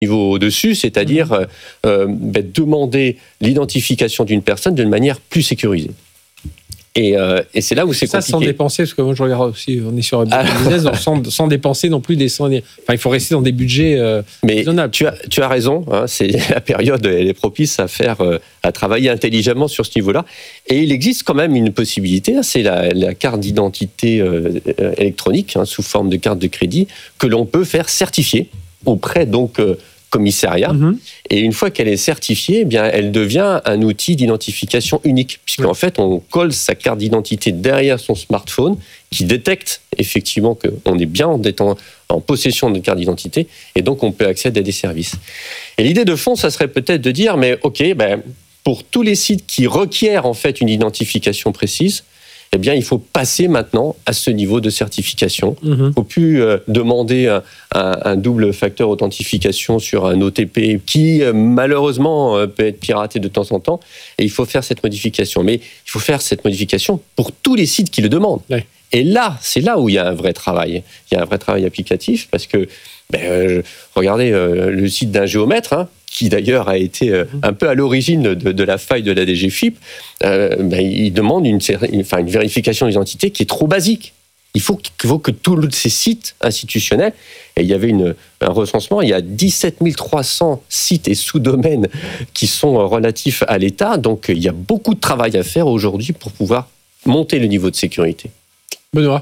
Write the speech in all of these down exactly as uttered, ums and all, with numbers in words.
niveau au-dessus, c'est-à-dire mmh. euh, ben, demander l'identification d'une personne d'une manière plus sécurisée. Et, euh, et c'est là où c'est ça, compliqué. Ça sans dépenser, parce que moi je regarde aussi, on est sur un business, ah. sans, sans dépenser non plus des cent... Enfin, il faut rester dans des budgets euh, Mais raisonnables. Tu as, tu as raison, hein, c'est, la période elle est propice à, faire, euh, à travailler intelligemment sur ce niveau-là. Et il existe quand même une possibilité, hein, c'est la, la carte d'identité euh, électronique, hein, sous forme de carte de crédit, que l'on peut faire certifier auprès donc... Euh, commissariat, mmh. et une fois qu'elle est certifiée, eh bien, elle devient un outil d'identification unique, puisqu'en mmh. fait, on colle sa carte d'identité derrière son smartphone, qui détecte effectivement qu'on est bien en, étant en possession de carte d'identité, et donc on peut accéder à des services. Et l'idée de fond, ça serait peut-être de dire, mais ok, ben, pour tous les sites qui requièrent en fait une identification précise, eh bien, il faut passer maintenant à ce niveau de certification. Il mmh. ne faut plus euh, demander un, un, un double facteur authentification sur un O T P qui, euh, malheureusement, euh, peut être piraté de temps en temps. Et il faut faire cette modification. Mais il faut faire cette modification pour tous les sites qui le demandent. Oui. Et là, c'est là où il y a un vrai travail. Il y a un vrai travail applicatif parce que, ben, euh, regardez euh, le site d'un géomètre, hein, qui d'ailleurs a été euh, un peu à l'origine de, de la faille de la D G F I P, euh, ben, il demande une, une, enfin, une vérification d'identité qui est trop basique. Il faut, il faut que tous ces sites institutionnels, et il y avait une, un recensement, il y a dix-sept mille trois cents sites et sous-domaines qui sont relatifs à l'État, donc il y a beaucoup de travail à faire aujourd'hui pour pouvoir monter le niveau de sécurité. Benoît ?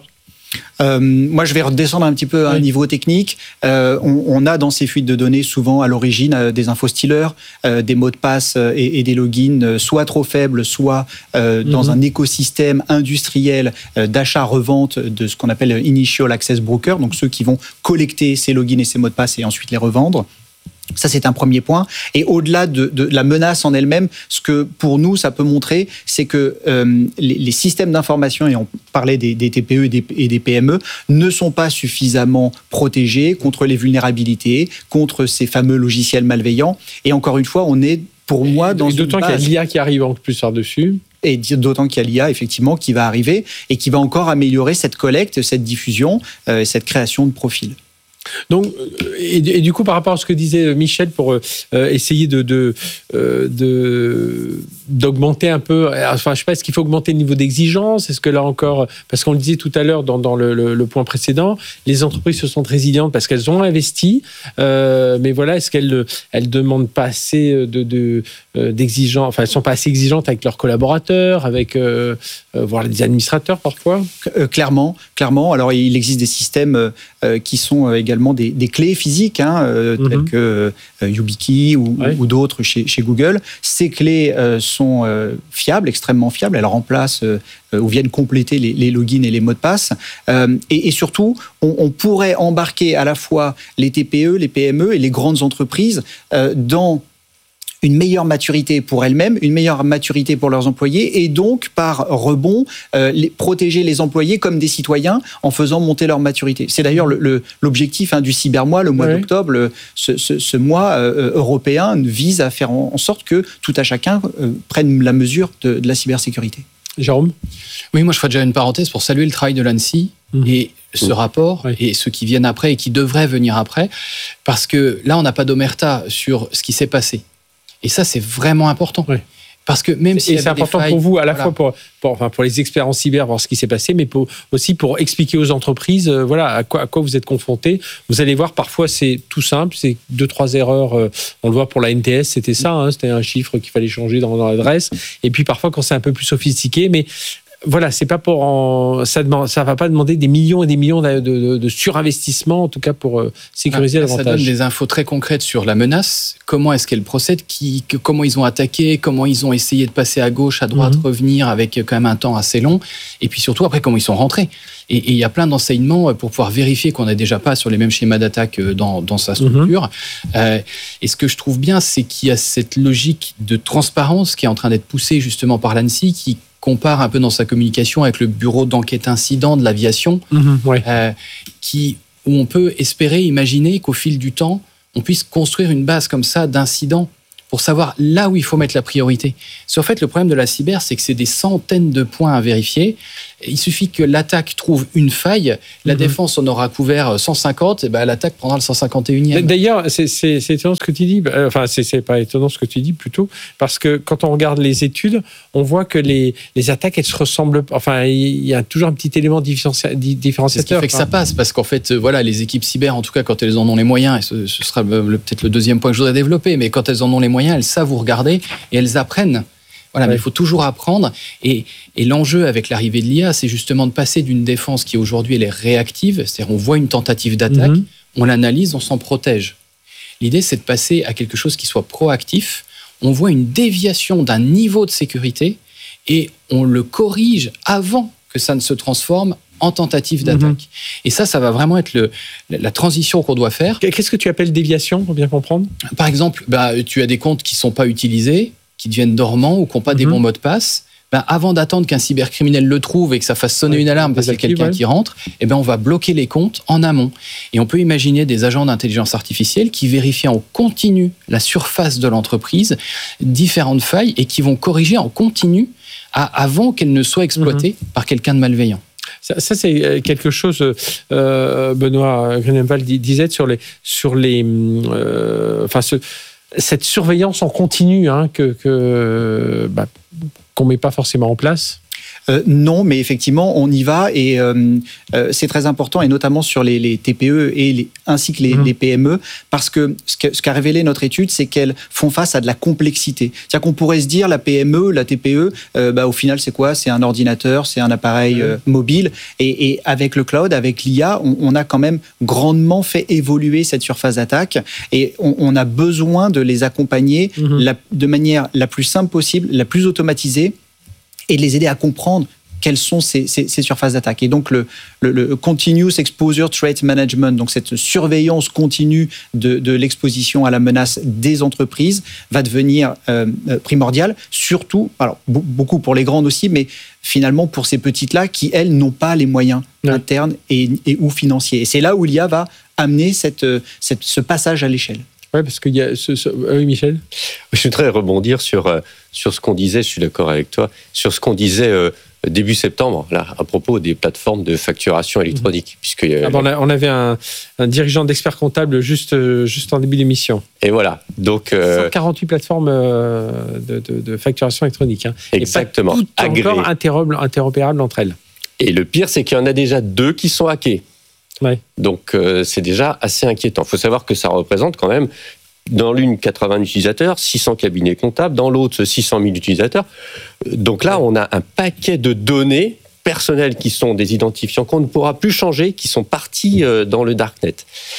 Euh, moi, je vais redescendre un petit peu à un oui. niveau technique. Euh, on, on a dans ces fuites de données souvent à l'origine euh, des info-stealers, euh, des mots de passe euh, et, et des logins euh, soit trop faibles, soit euh, mm-hmm. dans un écosystème industriel euh, d'achat-revente de ce qu'on appelle Initial Access Broker, donc ceux qui vont collecter ces logins et ces mots de passe et ensuite les revendre. Ça, c'est un premier point. Et au-delà de, de la menace en elle-même, ce que pour nous, ça peut montrer, c'est que euh, les, les systèmes d'information, et on parlait des, des T P E et des, et des P M E, ne sont pas suffisamment protégés contre les vulnérabilités, contre ces fameux logiciels malveillants. Et encore une fois, on est, pour moi, dans et d'autant une base... qu'il y a l'I A qui arrive en plus par-dessus. Et d'autant qu'il y a l'I A, effectivement, qui va arriver et qui va encore améliorer cette collecte, cette diffusion, euh, cette création de profils. Donc, et, et du coup, par rapport à ce que disait Michel, pour euh, essayer de, de, euh, de, d'augmenter un peu, enfin, je sais pas, est-ce qu'il faut augmenter le niveau d'exigence ? Est-ce que là encore, parce qu'on le disait tout à l'heure dans, dans le, le, le point précédent, les entreprises se sont résilientes parce qu'elles ont investi, euh, mais voilà, est-ce qu'elles elles demandent pas assez de, de, d'exigeants, enfin, elles sont pas assez exigeantes avec leurs collaborateurs, avec, euh, euh, voire les administrateurs parfois ? euh, Clairement, clairement. Alors, il existe des systèmes euh, qui sont également Des, des clés physiques, hein, euh, mm-hmm. telles que euh, YubiKey ou, ouais. ou d'autres chez, chez Google. Ces clés euh, sont euh, fiables, extrêmement fiables. Elles remplacent euh, ou viennent compléter les, les logins et les mots de passe. Euh, et, et surtout, on, on pourrait embarquer à la fois les T P E, les P M E et les grandes entreprises euh, dans une meilleure maturité pour elles-mêmes, une meilleure maturité pour leurs employés, et donc, par rebond, euh, les, protéger les employés comme des citoyens en faisant monter leur maturité. C'est d'ailleurs le, le, l'objectif hein, du Cybermois, le mois oui. d'octobre. Le, ce, ce, ce mois euh, européen vise à faire en, en sorte que tout à chacun euh, prenne la mesure de, de la cybersécurité. Jérôme ? Oui, moi je ferai déjà une parenthèse pour saluer le travail de l'Anssi mmh. et ce mmh. rapport oui. et ceux qui viennent après et qui devraient venir après, parce que là, on n'a pas d'omerta sur ce qui s'est passé. Et ça, c'est vraiment important. Oui. Parce que même si et c'est important failles, pour vous, à la voilà. fois pour, pour, enfin pour les experts en cyber, voir ce qui s'est passé, mais pour, aussi pour expliquer aux entreprises euh, voilà, à, quoi, à quoi vous êtes confrontés. Vous allez voir, parfois, c'est tout simple, c'est deux, trois erreurs. Euh, on le voit pour la N T S, c'était ça, hein, c'était un chiffre qu'il fallait changer dans, dans l'adresse. Et puis parfois, quand c'est un peu plus sophistiqué, mais... Voilà, c'est pas pour en, ça demande, ça va pas demander des millions et des millions de, de, de surinvestissement, en tout cas pour euh, sécuriser ah, davantage. Ça donne des infos très concrètes sur la menace, comment est-ce qu'elle procède, qui, que, comment ils ont attaqué, comment ils ont essayé de passer à gauche, à droite, mm-hmm. revenir avec quand même un temps assez long, et puis surtout après comment ils sont rentrés. Et il y a plein d'enseignements pour pouvoir vérifier qu'on n'est déjà pas sur les mêmes schémas d'attaque dans, dans sa structure. Mm-hmm. Euh, et ce que je trouve bien, c'est qu'il y a cette logique de transparence qui est en train d'être poussée justement par l'Anssi, qui compare un peu dans sa communication avec le bureau d'enquête incident de l'aviation, mmh, ouais. euh, qui, où on peut espérer, imaginer qu'au fil du temps, on puisse construire une base comme ça d'incidents pour savoir là où il faut mettre la priorité. Parce qu'en fait, le problème de la cyber, c'est que c'est des centaines de points à vérifier Il suffit que l'attaque trouve une faille, la mm-hmm. défense en aura couvert cent cinquante, et ben l'attaque prendra le cent cinquante et unième. D'ailleurs, c'est, c'est, c'est étonnant ce que tu dis, enfin, c'est, c'est pas étonnant ce que tu dis plutôt, parce que quand on regarde les études, on voit que les, les attaques, elles se ressemblent, enfin, il y a toujours un petit élément différenciateur. C'est ce qui fait que ça passe, parce qu'en fait, voilà, les équipes cyber, en tout cas, quand elles en ont les moyens, et ce, ce sera le, le, peut-être le deuxième point que je voudrais développer, mais quand elles en ont les moyens, elles savent vous regarder et elles apprennent. Voilà, ouais. Mais il faut toujours apprendre. Et, et l'enjeu avec l'arrivée de l'I A, c'est justement de passer d'une défense qui aujourd'hui elle est réactive, c'est-à-dire on voit une tentative d'attaque, mm-hmm. on l'analyse, on s'en protège. L'idée, c'est de passer à quelque chose qui soit proactif. On voit une déviation d'un niveau de sécurité et on le corrige avant que ça ne se transforme en tentative d'attaque. Mm-hmm. Et ça, ça va vraiment être le, la transition qu'on doit faire. Qu'est-ce que tu appelles déviation, pour bien comprendre ? Par exemple, bah, tu as des comptes qui ne sont pas utilisés, qui deviennent dormants ou qui n'ont pas mm-hmm. des bons mots de passe. Ben, avant d'attendre qu'un cybercriminel le trouve et que ça fasse sonner ouais, une alarme parce qu'il y a quelqu'un ouais. qui rentre, eh ben, on va bloquer les comptes en amont. Et on peut imaginer des agents d'intelligence artificielle qui vérifient en continu la surface de l'entreprise, différentes failles, et qui vont corriger en continu à, avant qu'elles ne soient exploitées mm-hmm. par quelqu'un de malveillant. Ça, ça, c'est quelque chose, euh, Benoît Grunewald disait sur les, sur les, euh, enfin, ce, cette surveillance en continu hein, que, que bah, qu'on met pas forcément en place. Euh, non, mais effectivement, on y va et euh, euh, c'est très important, et notamment sur les, les T P E et les, ainsi que les, mmh. les P M E, parce que ce, que ce qu'a révélé notre étude, c'est qu'elles font face à de la complexité. C'est-à-dire qu'on pourrait se dire, la P M E, la T P E, euh, bah, au final, c'est quoi ? C'est un ordinateur, c'est un appareil euh, mobile, et, et avec le cloud, avec l'I A, on, on a quand même grandement fait évoluer cette surface d'attaque, et on, on a besoin de les accompagner mmh. la, de manière la plus simple possible, la plus automatisée, et de les aider à comprendre quelles sont ces, ces, ces surfaces d'attaque. Et donc, le, le, le Continuous Exposure Threat Management, donc cette surveillance continue de, de l'exposition à la menace des entreprises, va devenir euh, primordiale, surtout, alors beaucoup pour les grandes aussi, mais finalement pour ces petites-là qui, elles, n'ont pas les moyens ouais. internes et, et ou financiers. Et c'est là où l'I A va amener cette, cette, ce passage à l'échelle. Oui, parce qu'il y a ce, ce... Oui, Michel ? Je voudrais rebondir sur, euh, sur ce qu'on disait, je suis d'accord avec toi, sur ce qu'on disait euh, début septembre, là, à propos des plateformes de facturation électronique. Mmh. Puisque, euh, ah bon, on avait un, un dirigeant d'expert comptable juste, juste en début d'émission. Et voilà. Donc, euh, cent quarante-huit plateformes euh, de, de, de facturation électronique. Hein, exactement. Et pas toutes encore interopérables entre elles. Et le pire, c'est qu'il y en a déjà deux qui sont hackées. Ouais. Donc, euh, c'est déjà assez inquiétant. Il faut savoir que ça représente quand même, dans l'une, quatre-vingts utilisateurs, six cents cabinets comptables, dans l'autre, six cent mille utilisateurs. Donc là, on a un paquet de données personnelles qui sont des identifiants qu'on ne pourra plus changer, qui sont partis euh, dans le darknet.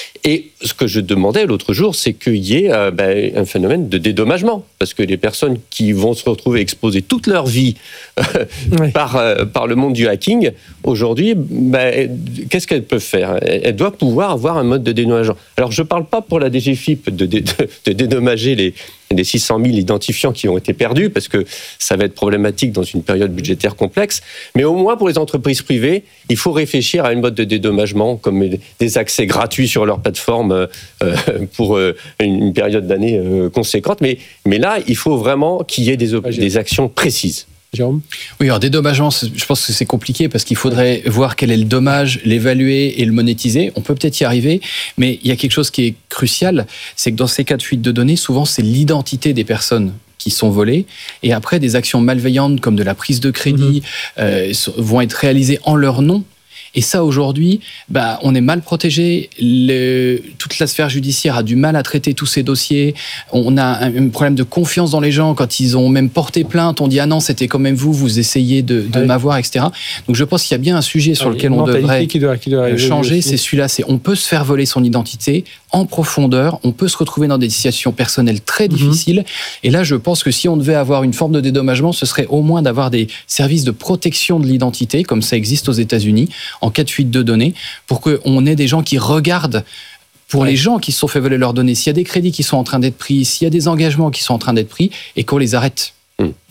Et ce que je demandais l'autre jour, c'est qu'il y ait euh, ben, un phénomène de dédommagement, parce que les personnes qui vont se retrouver exposées toute leur vie euh, oui. par, euh, par le monde du hacking, aujourd'hui, ben, qu'est-ce qu'elles peuvent faire ? Elles doivent pouvoir avoir un mode de dédommagement. Alors, je ne parle pas pour la D G F I P de, de, de dédommager les, les six cent mille identifiants qui ont été perdus, parce que ça va être problématique dans une période budgétaire complexe, mais au moins pour les entreprises privées, il faut réfléchir à une mode de dédommagement, comme des accès gratuits sur leur plateforme euh, pour euh, une période d'année euh, conséquente. Mais, mais là, il faut vraiment qu'il y ait des, op- des actions précises. Jérôme ? Oui, alors dédommagement, je pense que c'est compliqué parce qu'il faudrait voir quel est le dommage, l'évaluer et le monétiser. On peut peut-être y arriver, mais il y a quelque chose qui est crucial, c'est que dans ces cas de fuite de données, souvent c'est l'identité des personnes qui sont volées, et après des actions malveillantes comme de la prise de crédit mmh. euh, vont être réalisées en leur nom. Et ça, aujourd'hui, bah, on est mal protégé. Le, toute la sphère judiciaire a du mal à traiter tous ces dossiers. On a un, un problème de confiance dans les gens. Quand ils ont même porté plainte, on dit « Ah non, c'était quand même vous, vous essayez de, de oui. m'avoir, et cetera » Donc je pense qu'il y a bien un sujet sur ah, lequel on devrait qui doit, qui doit changer. C'est celui-là, c'est on peut se faire voler son identité en profondeur. On peut se retrouver dans des situations personnelles très mm-hmm. difficiles. Et là, je pense que si on devait avoir une forme de dédommagement, ce serait au moins d'avoir des services de protection de l'identité, comme ça existe aux États-Unis, en cas de fuite de données, pour qu'on ait des gens qui regardent pour ouais. les gens qui se sont fait voler leurs données, s'il y a des crédits qui sont en train d'être pris, s'il y a des engagements qui sont en train d'être pris, et qu'on les arrête. Mmh.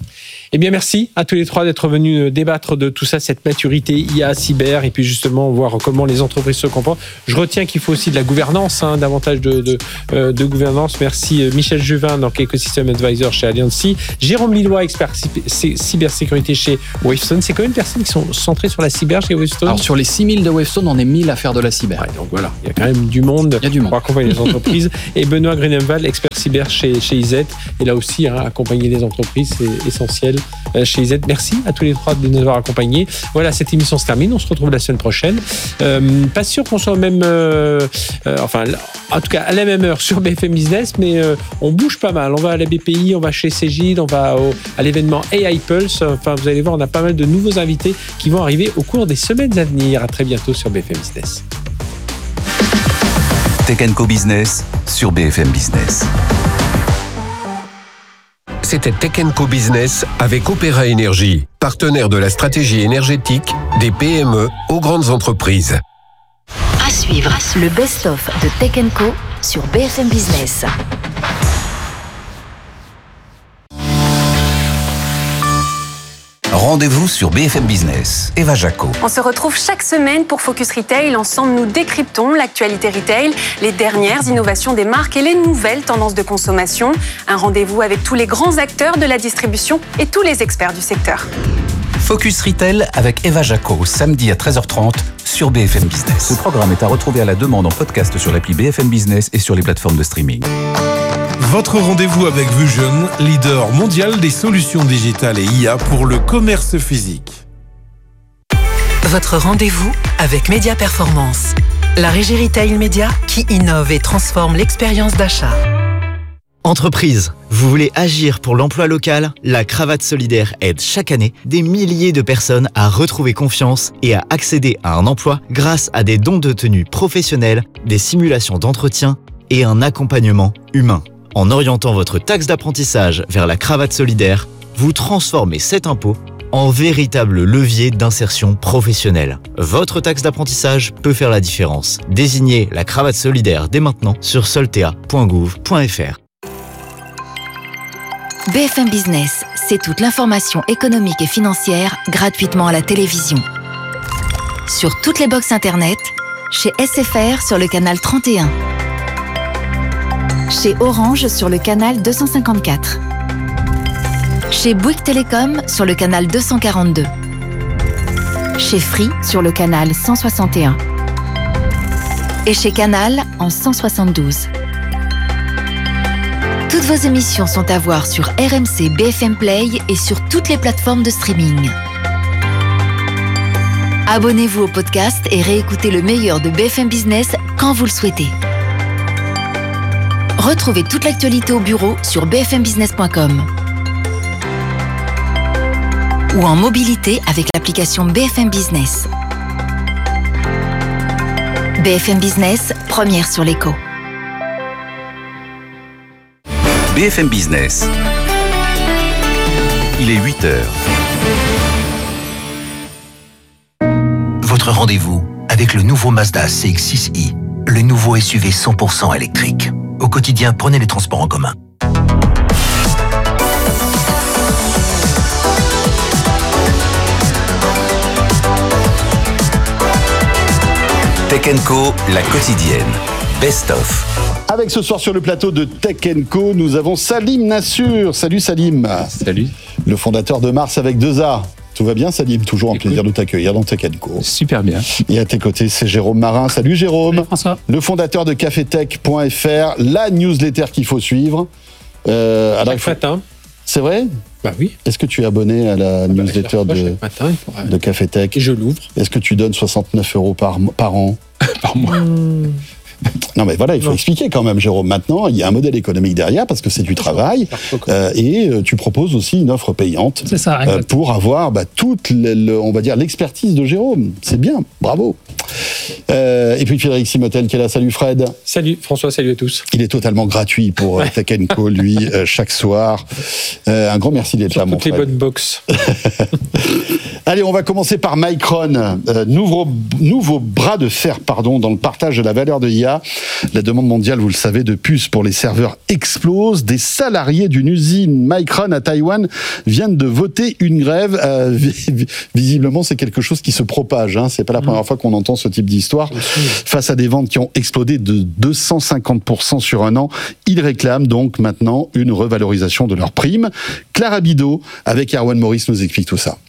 Eh bien, merci à tous les trois d'être venus débattre de tout ça, cette maturité I A, cyber, et puis justement voir comment les entreprises se comportent. Je retiens qu'il faut aussi de la gouvernance, hein, davantage de, de, euh, de gouvernance. Merci euh, Michel Juvin, donc Ecosystem Advisor chez Alliancy. Jérôme Lillois, expert cy- cybersécurité chez Wavestone. C'est combien de personnes qui sont centrées sur la cyber chez Wavestone? Alors, sur les six mille de Wavestone, on est mille à faire de la cyber. Ouais, donc voilà, il y a quand même du monde, il y a du monde pour accompagner les entreprises. Et Benoît Greenenwald, expert cyber chez, chez I Z. Et là aussi, hein, accompagner les entreprises, c'est essentiel euh, chez I Z. Merci à tous les trois de nous avoir accompagnés. Voilà, cette émission se termine. On se retrouve la semaine prochaine. Euh, pas sûr qu'on soit au même, euh, euh, enfin, en tout cas à la même heure sur B F M Business, mais euh, on bouge pas mal. On va à la B P I, on va chez Cégide, on va au, à l'événement A I Pulse. Enfin, vous allez voir, on a pas mal de nouveaux invités qui vont arriver au cours des semaines à venir. À très bientôt sur B F M Business. Tech and Co Business sur B F M Business. C'était Tech and Co Business avec Opéra Énergie, partenaire de la stratégie énergétique des P M E aux grandes entreprises. À suivre, le best-of de Tech and Co sur B F M Business. Rendez-vous sur B F M Business. Eva Jaco. On se retrouve chaque semaine pour Focus Retail. Ensemble, nous décryptons l'actualité retail, les dernières innovations des marques et les nouvelles tendances de consommation. Un rendez-vous avec tous les grands acteurs de la distribution et tous les experts du secteur. Focus Retail avec Eva Jaco, samedi à treize heures trente sur B F M Business. Ce programme est à retrouver à la demande en podcast sur l'appli B F M Business et sur les plateformes de streaming. Votre rendez-vous avec Vusion, leader mondial des solutions digitales et I A pour le commerce physique. Votre rendez-vous avec Média Performance, la régie retail média qui innove et transforme l'expérience d'achat. Entreprise, vous voulez agir pour l'emploi local? La Cravate Solidaire aide chaque année des milliers de personnes à retrouver confiance et à accéder à un emploi grâce à des dons de tenue professionnels, des simulations d'entretien et un accompagnement humain. En orientant votre taxe d'apprentissage vers la Cravate Solidaire, vous transformez cet impôt en véritable levier d'insertion professionnelle. Votre taxe d'apprentissage peut faire la différence. Désignez la Cravate Solidaire dès maintenant sur soltea point gouv point f r. B F M Business, c'est toute l'information économique et financière gratuitement à la télévision. Sur toutes les box internet, chez S F R sur le canal trente et un. Chez Orange sur le canal deux cent cinquante-quatre. Chez Bouygues Télécom sur le canal deux cent quarante-deux. Chez Free sur le canal cent soixante et un. Et chez Canal en cent soixante-douze. Toutes vos émissions sont à voir sur R M C B F M Play et sur toutes les plateformes de streaming. Abonnez-vous au podcast et réécoutez le meilleur de B F M Business quand vous le souhaitez. Retrouvez toute l'actualité au bureau sur b f m business point com ou en mobilité avec l'application B F M Business. B F M Business, première sur l'écho. B F M Business. Il est huit heures. Votre rendez-vous avec le nouveau Mazda C X six i, le nouveau S U V cent pour cent électrique. Au quotidien, prenez les transports en commun. Tech and Co, la quotidienne. Best of. Avec ce soir sur le plateau de Tech and Co, nous avons Salim Nassur. Salut Salim. Salut. Le fondateur de Mars avec deux A. Tout va bien Salim? Toujours un Écoute. plaisir de t'accueillir dans Tech and Co. Super bien. Et à tes côtés, c'est Jérôme Marin. Salut Jérôme. Salut François. Le fondateur de café tech point f r, la newsletter qu'il faut suivre. Euh, Chaque faut... matin. C'est vrai? Bah oui. Est-ce que tu es abonné à la ah bah newsletter de, matin, pourra... de Café Tech? Et je l'ouvre. Est-ce que tu donnes soixante-neuf euros par, par an? Par mois. Mmh. Non mais voilà, il faut non. expliquer quand même, Jérôme. Maintenant, il y a un modèle économique derrière parce que c'est du travail euh, et euh, tu proposes aussi une offre payante. C'est ça, euh, pour avoir bah, toute, le, le, on va dire, l'expertise de Jérôme. C'est bien, bravo. Euh, et puis Frédéric Simotel qui est là. Salut Fred. Salut François, salut à tous. Il est totalement gratuit pour Tech and Co, lui, euh, chaque soir. Euh, un grand merci d'être Sur là, mon toutes Fred. les bonnes box. Allez, on va commencer par Micron, euh, nouveau, nouveau bras de fer pardon, dans le partage de la valeur de l'I A. La demande mondiale, vous le savez, de puces pour les serveurs explose. Des salariés d'une usine Micron à Taïwan viennent de voter une grève. Euh, visiblement, c'est quelque chose qui se propage. Hein. C'est pas la première fois qu'on entend ce type d'histoire. Face à des ventes qui ont explosé de deux cent cinquante pour cent sur un an, ils réclament donc maintenant une revalorisation de leurs primes. Clara Bidot, avec Erwan Maurice, nous explique tout ça.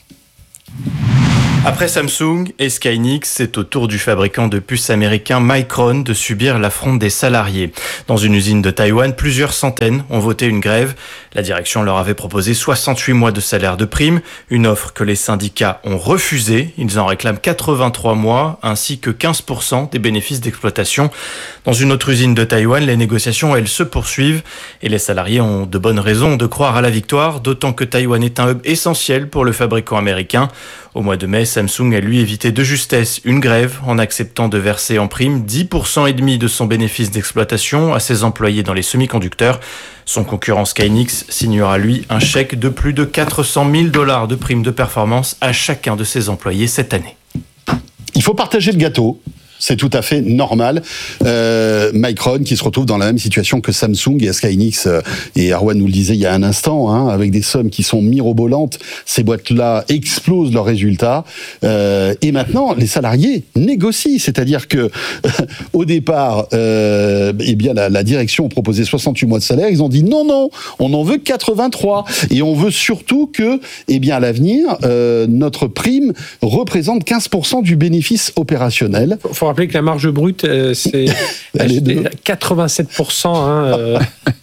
Après Samsung et Skynix, c'est au tour du fabricant de puces américain Micron de subir l'affront des salariés. Dans une usine de Taïwan, plusieurs centaines ont voté une grève. La direction leur avait proposé soixante-huit mois de salaire de prime, une offre que les syndicats ont refusée. Ils en réclament quatre-vingt-trois mois, ainsi que quinze pour cent des bénéfices d'exploitation. Dans une autre usine de Taïwan, les négociations, elles, se poursuivent et les salariés ont de bonnes raisons de croire à la victoire, d'autant que Taïwan est un hub essentiel pour le fabricant américain. Au mois de mai, Samsung a lui évité de justesse une grève en acceptant de verser en prime dix pour cent et demi de son bénéfice d'exploitation à ses employés dans les semi-conducteurs. Son concurrent Skynix signera lui un chèque de plus de quatre cent mille dollars de prime de performance à chacun de ses employés cette année. Il faut partager le gâteau. C'est tout à fait normal. Euh, Micron qui se retrouve dans la même situation que Samsung et Skynix, euh, et Erwan nous le disait il y a un instant, hein, avec des sommes qui sont mirobolantes, ces boîtes-là explosent leurs résultats. Euh, et maintenant, les salariés négocient, c'est-à-dire que au départ, euh, eh bien la, la direction proposait soixante-huit mois de salaire. Ils ont dit non, non, on en veut quatre-vingt-trois, et on veut surtout que, eh bien à l'avenir, euh, notre prime représente quinze pour cent du bénéfice opérationnel. Il faut rappeler que la marge brute, euh, c'est quatre-vingt-sept pour cent. Hein, euh...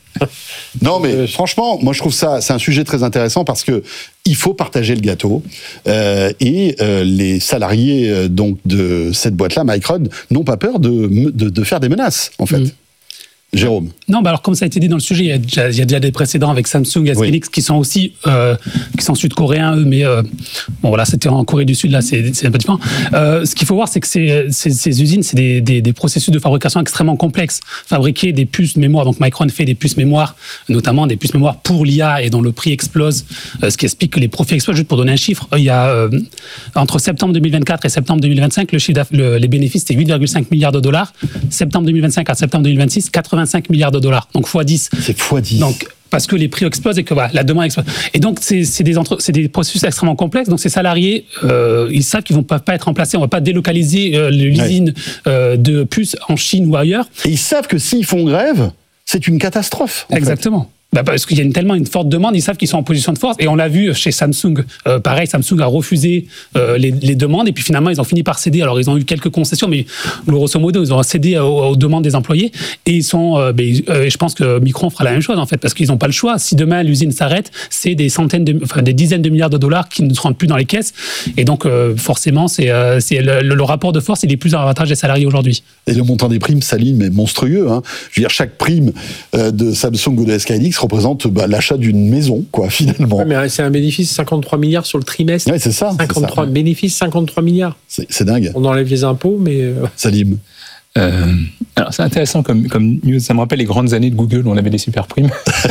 Non, mais euh, franchement, moi je trouve ça, c'est un sujet très intéressant parce que il faut partager le gâteau euh, et euh, les salariés euh, donc de cette boîte-là, Micron, n'ont pas peur de, de, de faire des menaces, en fait. Mmh. Jérôme. Non, bah alors comme ça a été dit dans le sujet, il y a déjà, il y a déjà des précédents avec Samsung et Skynix oui. qui sont aussi euh, qui sont sud-coréens eux, mais euh, bon voilà, c'était en Corée du Sud, là c'est, c'est un peu différent. Euh, ce qu'il faut voir, c'est que ces, ces, ces usines, c'est des, des, des processus de fabrication extrêmement complexes. Fabriquer des puces mémoire, donc Micron fait des puces mémoire, notamment des puces mémoire pour l'I A et dont le prix explose, euh, ce qui explique que les profits explosent. Juste pour donner un chiffre, il y a euh, entre septembre deux mille vingt-quatre et septembre deux mille vingt-cinq, le chiffre le, les bénéfices c'était huit virgule cinq milliards de dollars. Septembre deux mille vingt-cinq à septembre deux mille vingt-six, quatre-vingt-cinq milliards de dollars, donc fois dix. C'est fois dix. Donc, parce que les prix explosent et que voilà, la demande explose. Et donc, c'est, c'est, des, entre, c'est des processus extrêmement complexes. Donc, ces salariés, euh, ils savent qu'ils ne vont pas, pas être remplacés. On ne va pas délocaliser euh, l'usine ouais. euh, de puces en Chine ou ailleurs. Et ils savent que s'ils font grève, c'est une catastrophe. Exactement. Fait. Bah parce qu'il y a une, tellement une forte demande, ils savent qu'ils sont en position de force. Et on l'a vu chez Samsung. Euh, pareil, Samsung a refusé euh, les, les demandes. Et puis finalement, ils ont fini par céder. Alors, ils ont eu quelques concessions, mais grosso modo, ils ont cédé aux, aux demandes des employés. Et ils sont. Euh, bah, euh, je pense que Micron fera la même chose, en fait, parce qu'ils n'ont pas le choix. Si demain l'usine s'arrête, c'est des centaines, de, enfin des dizaines de milliards de dollars qui ne se rendent plus dans les caisses. Et donc, euh, forcément, c'est, euh, c'est le, le, le rapport de force, il est plus en avantage des salariés aujourd'hui. Et le montant des primes s'aligne, mais monstrueux. Hein. Je veux dire, chaque prime euh, de Samsung ou de Skynix représente bah, l'achat d'une maison, quoi, finalement. Ouais, mais c'est un bénéfice cinquante-trois milliards sur le trimestre. Ouais, c'est ça. cinquante-trois c'est ça. Bénéfice cinquante-trois milliards. C'est, c'est dingue. On enlève les impôts, mais. Euh... Salim. Euh, alors c'est intéressant comme, comme news, ça me rappelle les grandes années de Google où on avait des super primes.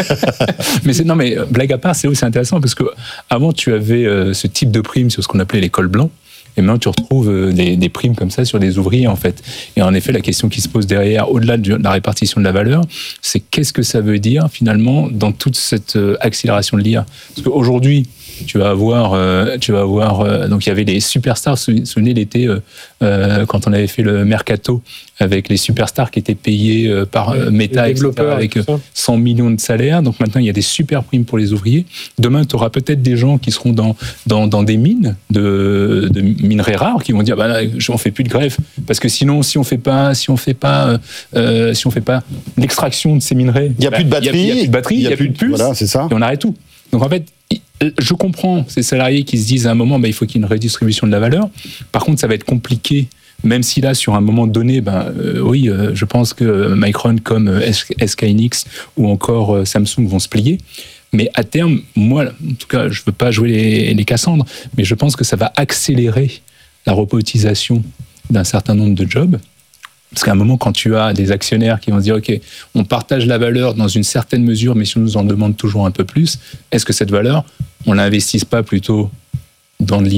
mais c'est, non mais blague à part, c'est aussi intéressant parce que avant tu avais euh, ce type de prime sur ce qu'on appelait les cols blancs. Et maintenant, tu retrouves euh, des, des primes comme ça sur des ouvriers, en fait. Et en effet, la question qui se pose derrière, au-delà de la répartition de la valeur, c'est qu'est-ce que ça veut dire, finalement, dans toute cette euh, accélération de l'I A. Parce qu'aujourd'hui, tu vas avoir, euh, tu vas avoir euh, donc il y avait les superstars, vous vous souvenez l'été, euh, euh, quand on avait fait le mercato, avec les superstars qui étaient payés euh, par euh, Meta, et cetera, avec euh, cent millions de salaires. Donc maintenant, il y a des super primes pour les ouvriers. Demain, tu auras peut-être des gens qui seront dans, dans, dans des mines, de, de minerais rares, qui vont dire, bah là, on fait plus de grève. Parce que sinon, si on fait pas, si on fait pas, euh, si on fait pas l'extraction de ces minerais, il n'y a bah, plus de batterie, il n'y a, a plus de batterie, il n'y a, a plus de puces, voilà, c'est ça. Et on arrête tout. Donc en fait, je comprends ces salariés qui se disent à un moment, bah, il faut qu'il y ait une redistribution de la valeur. Par contre, ça va être compliqué, même si là, sur un moment donné, ben, euh, oui, euh, je pense que Micron comme euh, Skynix ou encore euh, Samsung vont se plier. Mais à terme, moi, en tout cas, je ne veux pas jouer les, les Cassandres, mais je pense que ça va accélérer la robotisation d'un certain nombre de jobs. Parce qu'à un moment, quand tu as des actionnaires qui vont se dire « Ok, on partage la valeur dans une certaine mesure, mais si on nous en demande toujours un peu plus, est-ce que cette valeur, on ne l'investisse pas plutôt dans de l'I A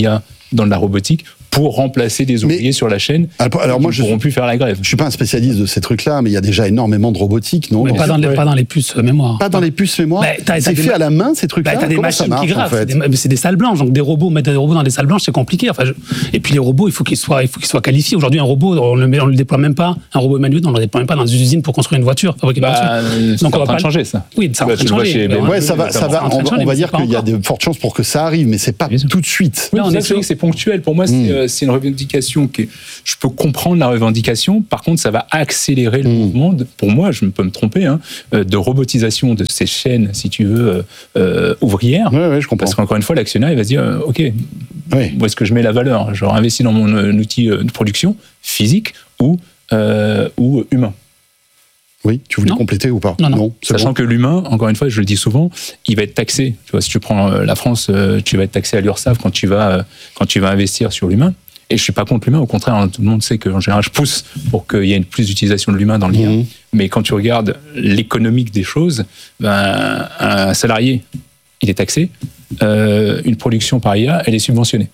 dans de la robotique pour remplacer des ouvriers mais, sur la chaîne alors, alors qui moi, ne pourront plus faire la grève. Je ne suis pas un spécialiste de ces trucs-là, mais il y a déjà énormément de robotique, non? Mais pas, dans les, pas dans les puces mémoire. Pas dans les puces mémoire bah, t'as, C'est t'as fait ma... à la main, ces trucs-là? Bah, t'as des Comment machines ça marche, qui gravent, en fait c'est, des, c'est des salles blanches, donc des robots, mettre des robots dans des salles blanches, c'est compliqué. Enfin, je... Et puis les robots, il faut qu'ils soient, il faut qu'ils soient qualifiés. Aujourd'hui, un robot, on ne le, le déploie même pas, un robot manuel, on ne le déploie même pas dans des usines pour construire une voiture, fabriquer une bah, voiture. Donc on va pas changer ça. Oui, ça va changer. Ouais, ça va, ça va. On va dire qu'il y a de fortes chances pour que ça arrive, mais c'est pas tout de suite. Non, c'est ponctuel. Pour moi, c'est une revendication qui je peux comprendre la revendication, par contre ça va accélérer le mmh. mouvement, de, pour moi je peux me tromper, hein, de robotisation de ces chaînes, si tu veux, euh, ouvrières, ouais, ouais, je comprends. Parce qu'encore une fois l'actionnaire il va se dire, euh, ok, ouais. où est-ce que je mets la valeur? Je réinvestis dans mon euh, outil de production physique ou, euh, ou humain. Oui, tu voulais non. compléter ou pas? Non, non. non Sachant bon. que l'humain, encore une fois, je le dis souvent, il va être taxé. Tu vois, si tu prends la France, tu vas être taxé à l'URSSAF quand tu vas, quand tu vas investir sur l'humain. Et je suis pas contre l'humain, au contraire, hein, tout le monde sait qu'en général, je pousse pour qu'il y ait une plus d'utilisation de l'humain dans l'I A. Mmh. Mais quand tu regardes l'économique des choses, ben, un salarié, il est taxé. Euh, une production par I A, elle est subventionnée.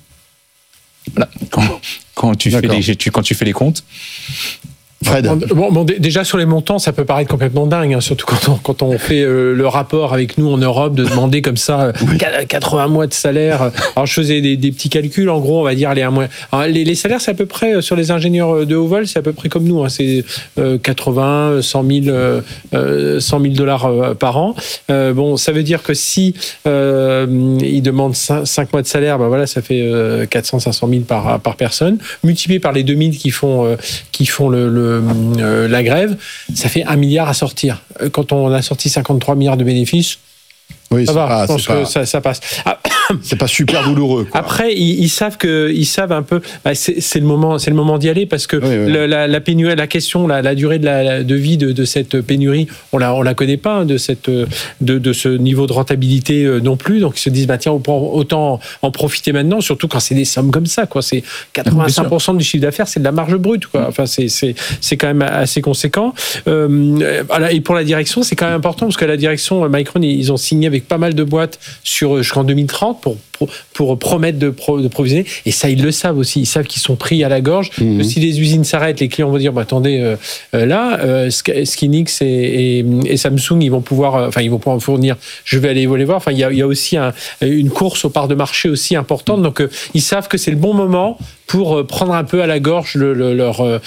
Voilà. Quand, quand, tu fais les, tu, quand tu fais les comptes... Fred. Bon, bon, déjà sur les montants, ça peut paraître complètement dingue, hein, surtout quand on, quand on fait euh, le rapport avec nous en Europe, de demander comme ça oui. quatre-vingts mois de salaire. Alors je faisais des, des petits calculs, en gros, on va dire les un mois. Alors, les, les salaires, c'est à peu près, sur les ingénieurs de haut vol, c'est à peu près comme nous, hein, c'est euh, quatre-vingts, cent mille dollars euh, par an. Euh, bon, ça veut dire que si euh, ils demandent cinq mois de salaire, ben voilà, ça fait euh, quatre cents, cinq cent mille par, par personne, multiplié par les deux mille qui font, euh, qui font le, le Euh, la grève, ça fait un milliard à sortir. Quand on a sorti cinquante-trois milliards de bénéfices, oui, ça va, pas, je pense pas... que ça, ça passe. Ah, c'est pas super douloureux, quoi. Après, ils, ils savent que, ils savent un peu. Bah, c'est, c'est le moment, c'est le moment d'y aller parce que oui, oui. Le, la, la pénurie, la question, la, la durée de, la, de vie de, de cette pénurie, on la, on la connaît pas, de cette, de, de ce niveau de rentabilité non plus. Donc ils se disent, bah tiens, autant en profiter maintenant, surtout quand c'est des sommes comme ça, quoi. C'est quatre-vingt-cinq pour cent du chiffre d'affaires, c'est de la marge brute, quoi. Enfin, c'est, c'est, c'est quand même assez conséquent. Euh, voilà. Et pour la direction, c'est quand même important parce que la direction, Micron, ils ont signé avec pas mal de boîtes sur jusqu'en deux mille trente pour Pour, pour promettre de, pro, de provisionner, et ça ils le savent aussi, ils savent qu'ils sont pris à la gorge, mmh. que si les usines s'arrêtent, les clients vont dire bah, attendez euh, euh, là euh, Skinix et, et, et Samsung ils vont pouvoir euh, enfin ils vont pouvoir en fournir, je vais aller les voir, enfin il y a, il y a aussi un, une course aux parts de marché aussi importante, donc euh, ils savent que c'est le bon moment pour prendre un peu à la gorge le, le, leur, euh,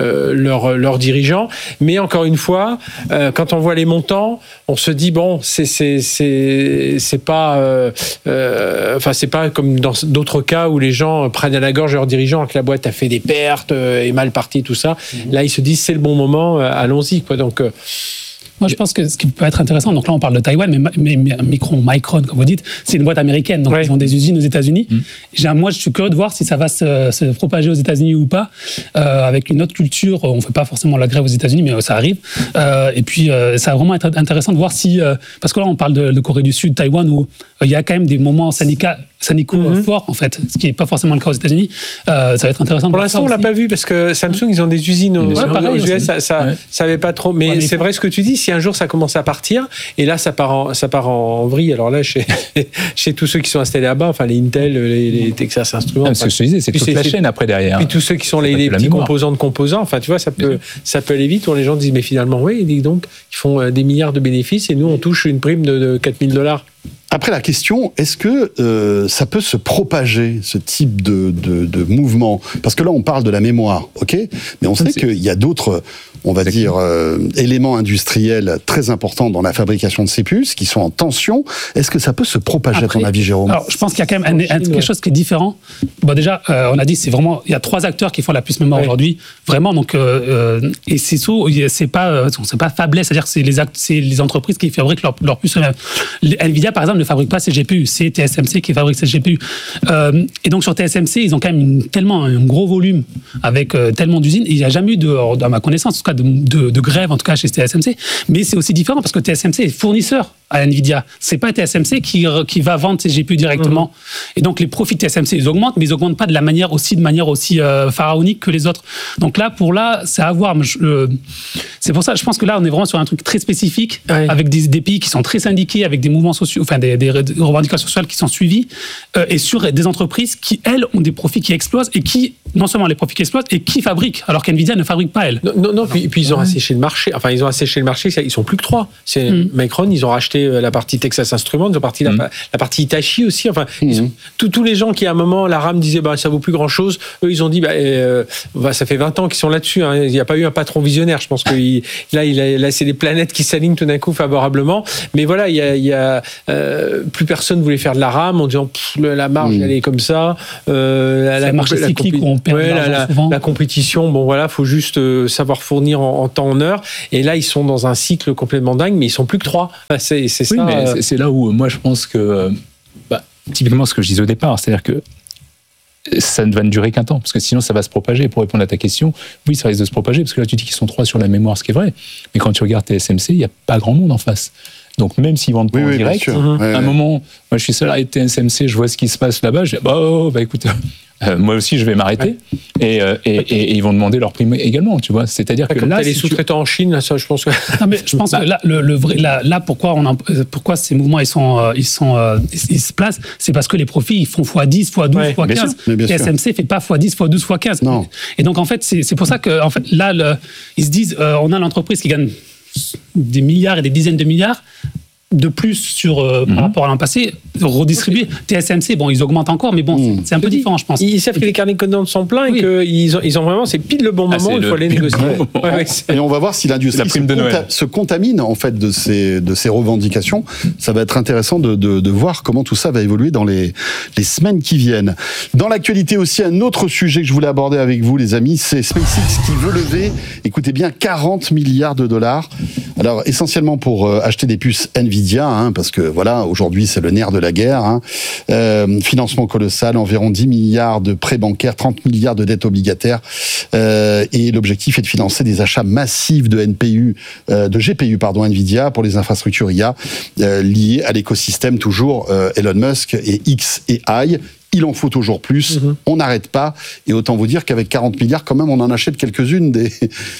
leur, leur dirigeant. Mais encore une fois, euh, quand on voit les montants, on se dit, bon, c'est, c'est, c'est, c'est pas... Euh, euh, enfin, c'est pas comme dans d'autres cas où les gens prennent à la gorge leur dirigeant, que la boîte a fait des pertes, euh, est mal partie, tout ça. Mmh. Là, ils se disent, c'est le bon moment, euh, allons-y, quoi. Donc... Euh, Moi, je pense que ce qui peut être intéressant, donc là, on parle de Taïwan, mais, mais, mais Micron, Micron, comme vous dites, c'est une boîte américaine, donc ouais. ils ont des usines aux États-Unis. Mmh. Moi, je suis curieux de voir si ça va se, se propager aux États-Unis ou pas, euh, avec une autre culture. On ne fait pas forcément la grève aux États-Unis, mais ça arrive. Euh, et puis, euh, ça va vraiment être intéressant de voir si, euh, parce que là, on parle de, de Corée du Sud, Taïwan, où euh, il y a quand même des moments syndicaux syndicaux mmh. forts, en fait, ce qui n'est pas forcément le cas aux États-Unis. Euh, ça va être intéressant. Pour l'instant, on ne l'a pas vu, parce que Samsung, ils ont des usines aux, ouais, pareil, aux U S, ça, ça, ouais. ça avait pas trop. Mais ouais, c'est vrai ce que tu dis, si un jour ça commence à partir, et là, ça part en, ça part en vrille. Alors là, chez, chez tous ceux qui sont installés là-bas, enfin, les Intel, les, les Texas Instruments. Ah, ce que je te disais, c'est toute c'est, la chaîne après derrière. Puis tous ceux qui sont les, les petits mémoire. composants de composants, enfin, tu vois, ça peut, ça peut aller vite, où les gens disent, mais finalement, oui, donc, ils font des milliards de bénéfices, et nous, on touche une prime de, de quatre mille dollars. Après, la question, est-ce que euh, ça peut se propager, ce type de, de, de mouvement? Parce que là, on parle de la mémoire, ok? Mais on sait qu'il y a d'autres, on va dire, euh, éléments industriels très importants dans la fabrication de ces puces qui sont en tension. Est-ce que ça peut se propager, Après, à ton avis, Jérôme? Alors, je pense qu'il y a quand même un, un, quelque chose qui est différent. Bon, déjà, euh, on a dit, c'est vraiment, il y a trois acteurs qui font la puce mémoire ouais. aujourd'hui, vraiment. Donc, euh, et c'est c'est pas, c'est pas Fabless, c'est-à-dire que c'est les, act, c'est les entreprises qui fabriquent leur, leur puce eux-mêmes. Nvidia, par exemple, ne fabrique pas ses G P U, c'est T S M C qui fabrique ses G P U. Euh, et donc sur T S M C, ils ont quand même une, tellement un gros volume avec euh, tellement d'usines. Il n'y a jamais eu, de, à ma connaissance, en tout cas, de, de, de grève, en tout cas chez T S M C. Mais c'est aussi différent parce que T S M C est fournisseur à Nvidia. C'est pas T S M C qui, qui va vendre ses G P U directement. Mmh. Et donc les profits de T S M C ils augmentent, mais ils augmentent pas de la manière aussi de manière aussi euh, pharaonique que les autres. Donc là pour là c'est à voir. Je, euh, c'est pour ça je pense que là on est vraiment sur un truc très spécifique ouais. avec des, des pays qui sont très syndiqués, avec des mouvements sociaux, enfin des, des, des revendications sociales qui sont suivies euh, et sur des entreprises qui elles ont des profits qui explosent et qui non seulement les profits qui explosent et qui fabriquent alors qu'Nvidia ne fabrique pas elle. Non non, non puis, puis ils ont ouais. asséché le marché. Enfin ils ont asséché le marché. Ils sont plus que trois. C'est mmh. Micron. Ils ont racheté la partie Texas Instruments, ils ont parti mmh. la, la partie Hitachi aussi. Enfin mmh. ils ont, tous, tous les gens qui à un moment la RAM disaient bah ça vaut plus grand chose. Eux ils ont dit bah, euh, bah ça fait vingt ans qu'ils sont là-dessus. Hein. Il n'y a pas eu un patron visionnaire. Je pense que il, là il a, là c'est des planètes qui s'alignent tout d'un coup favorablement. Mais voilà il y a, il y a euh, plus personne voulait faire de la RAM en disant pff, la marge mmh. elle est comme ça. Euh, la marché cyclique où on perd ouais, de l'argent la, souvent. La compétition bon voilà faut juste euh, savoir fournir en, en temps en heure. Et là ils sont dans un cycle complètement dingue mais ils sont plus que trois. C'est, c'est oui, ça. Mais euh... c'est, c'est là où moi je pense que bah, typiquement ce que je disais au départ, c'est-à-dire que ça ne va ne durer qu'un temps, parce que sinon ça va se propager. Pour répondre à ta question, oui, ça risque de se propager, parce que là tu dis qu'ils sont trois sur la mémoire, ce qui est vrai, mais quand tu regardes T S M C, il n'y a pas grand monde en face. Donc même s'ils vendent pas oui, en oui, direct, à un ouais, moment, ouais. moi je suis salarié de T S M C, je vois ce qui se passe là-bas, je dis bah, oh, bah écoute, euh, moi aussi je vais m'arrêter, ouais. et, euh, et, et, et ils vont demander leur prime également, tu vois. C'est-à-dire ouais, que comme là, les si sous-traitants tu... en Chine, là, ça, je pense que. Non, mais je pense bah, que là, le, le vrai, là, là, pourquoi on, en, pourquoi ces mouvements ils sont, euh, ils sont, euh, ils, ils se placent, c'est parce que les profits ils font fois dix, fois douze, ouais, fois quinze. T S M C fait pas fois dix, fois douze, fois quinze. Non. Et donc en fait, c'est, c'est pour ça que en fait là, le, ils se disent, euh, on a l'entreprise qui gagne des milliards et des dizaines de milliards de plus sur, euh, mmh. par rapport à l'an passé, redistribuer. T S M C, bon, ils augmentent encore, mais bon, mmh. c'est, c'est un peu différent, je pense. Ils savent que les carnets de commandes sont pleins oui. et qu'ils ont, ils ont vraiment, c'est pile le bon moment, ah, il faut aller négocier. Ouais. Ouais, et on va voir si l'industrie se, conta- se contamine en fait de ces, de ces revendications. Ça va être intéressant de, de, de voir comment tout ça va évoluer dans les, les semaines qui viennent. Dans l'actualité aussi, un autre sujet que je voulais aborder avec vous, les amis, c'est SpaceX qui veut lever, écoutez bien, quarante milliards de dollars. Alors, essentiellement pour euh, acheter des puces Nvidia, hein, parce que voilà, aujourd'hui c'est le nerf de la guerre. Hein. Euh, financement colossal, environ dix milliards de prêts bancaires, trente milliards de dettes obligataires. Euh, et l'objectif est de financer des achats massifs de N P U, euh, de G P U, pardon, Nvidia pour les infrastructures I A euh, liées à l'écosystème toujours euh, Elon Musk et X et I. Il en faut toujours plus, mmh. on n'arrête pas, et autant vous dire qu'avec quarante milliards, quand même, on en achète quelques-unes des,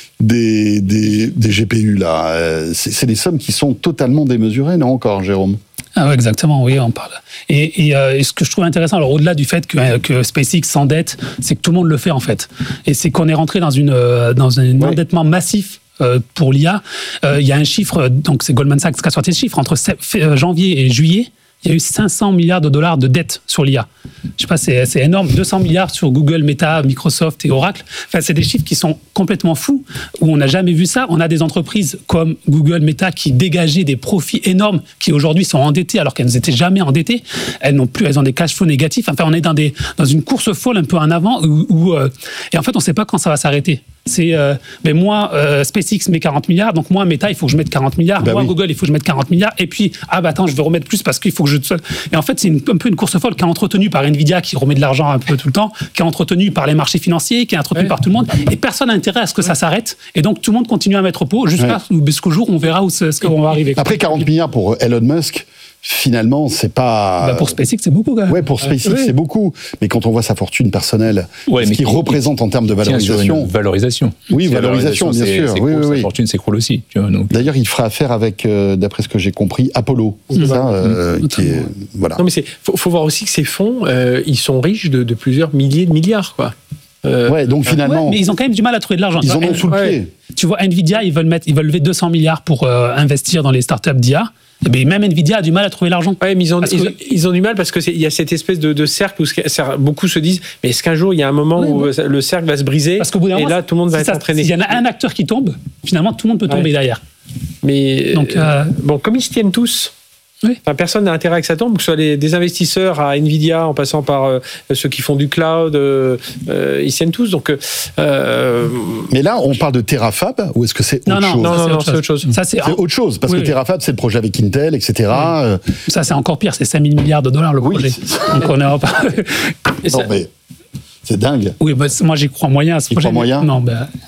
des, des, des G P U, là. C'est, c'est des sommes qui sont totalement démesurées, non encore, Jérôme ? Ah ouais, exactement, oui, on parle. Et, et, euh, et ce que je trouve intéressant, alors au-delà du fait que, que SpaceX s'endette, c'est que tout le monde le fait, en fait. Et c'est qu'on est rentré dans, une, dans un ouais. endettement massif euh, pour l'I A. Il euh, y a un chiffre, donc c'est Goldman Sachs qui a sorti ce chiffre, entre janvier et juillet, il y a eu cinq cents milliards de dollars de dettes sur l'I A. Je sais pas, c'est, c'est énorme. deux cents milliards sur Google, Meta, Microsoft et Oracle. Enfin, c'est des chiffres qui sont complètement fous, où on n'a jamais vu ça. On a des entreprises comme Google, Meta, qui dégageaient des profits énormes, qui aujourd'hui sont endettées alors qu'elles n'étaient jamais endettées. Elles n'ont plus, elles ont des cash flows négatifs. Enfin, on est dans, des, dans une course folle un peu en avant, où, où euh, et en fait, on ne sait pas quand ça va s'arrêter. C'est, euh, mais moi, euh, SpaceX met quarante milliards, donc moi, Meta, il faut que je mette quarante milliards. Bah moi, oui. Google, il faut que je mette quarante milliards. Et puis, ah bah attends, je vais remettre plus parce qu'il faut que je... Et en fait, c'est une, un peu une course folle qui est entretenue par Nvidia, qui remet de l'argent un peu tout le temps, qui est entretenue par les marchés financiers, qui est entretenue ouais. par tout le monde. Et personne n'a intérêt à ce que ouais. ça s'arrête. Et donc, tout le monde continue à mettre au pot jusqu'à ouais. jusqu'au jour où on verra où ce, ce qu'on va arriver. Après, quarante milliards pour Elon Musk... Finalement, c'est pas. Bah pour SpaceX, c'est beaucoup quand même. Ouais, pour SpaceX, ouais. c'est beaucoup. Mais quand on voit sa fortune personnelle, ouais, ce qu'il représente en termes de valorisation. Valorisation. Oui, valorisation, valorisation, bien c'est, sûr. C'est oui, cool, oui, sa oui. fortune s'écroule aussi. Tu vois, donc. D'ailleurs, il fera affaire avec, euh, d'après ce que j'ai compris, Apollo. C'est mmh. ça. Euh, mmh. qui est, voilà. Non, mais c'est. Faut, faut voir aussi que ces fonds, euh, ils sont riches de, de plusieurs milliers de milliards, quoi. Euh, ouais, donc finalement. Ouais, mais ils ont quand même du mal à trouver de l'argent. Ils en ont sous le pied. Tu vois, Nvidia, ils veulent mettre, ils veulent lever deux cents milliards pour euh, investir dans les startups d'I A. Et bien, même Nvidia a du mal à trouver l'argent. Oui, mais ils ont, ils, ont, ils ont du mal parce qu'il y a cette espèce de, de cercle où beaucoup se disent mais est-ce qu'un jour il y a un moment oui, où oui. le cercle va se briser parce qu'au bout d'un et moment, là tout le monde va être ça, entraîné. S'il y en a un acteur qui tombe, finalement tout le monde peut tomber ouais. derrière. Mais donc, euh, bon, comme ils se tiennent tous. Oui. Enfin, personne n'a intérêt à que ça tombe, que ce soit les, des investisseurs à Nvidia, en passant par euh, ceux qui font du cloud, euh, euh, ils tiennent tous. Donc, euh, mais là, on parle de Terafab ou est-ce que c'est autre non, non, chose Non, non, non, c'est autre chose. Ça, c'est, c'est autre chose parce oui, que Terafab, c'est le projet avec Intel, et cetera. Oui. Ça, c'est encore pire. C'est cinq mille milliards de dollars le oui, projet. Donc, on est en... non, mais c'est dingue. Oui, bah, moi, j'y crois moyen à ce Il projet. Crois moyen non, bah...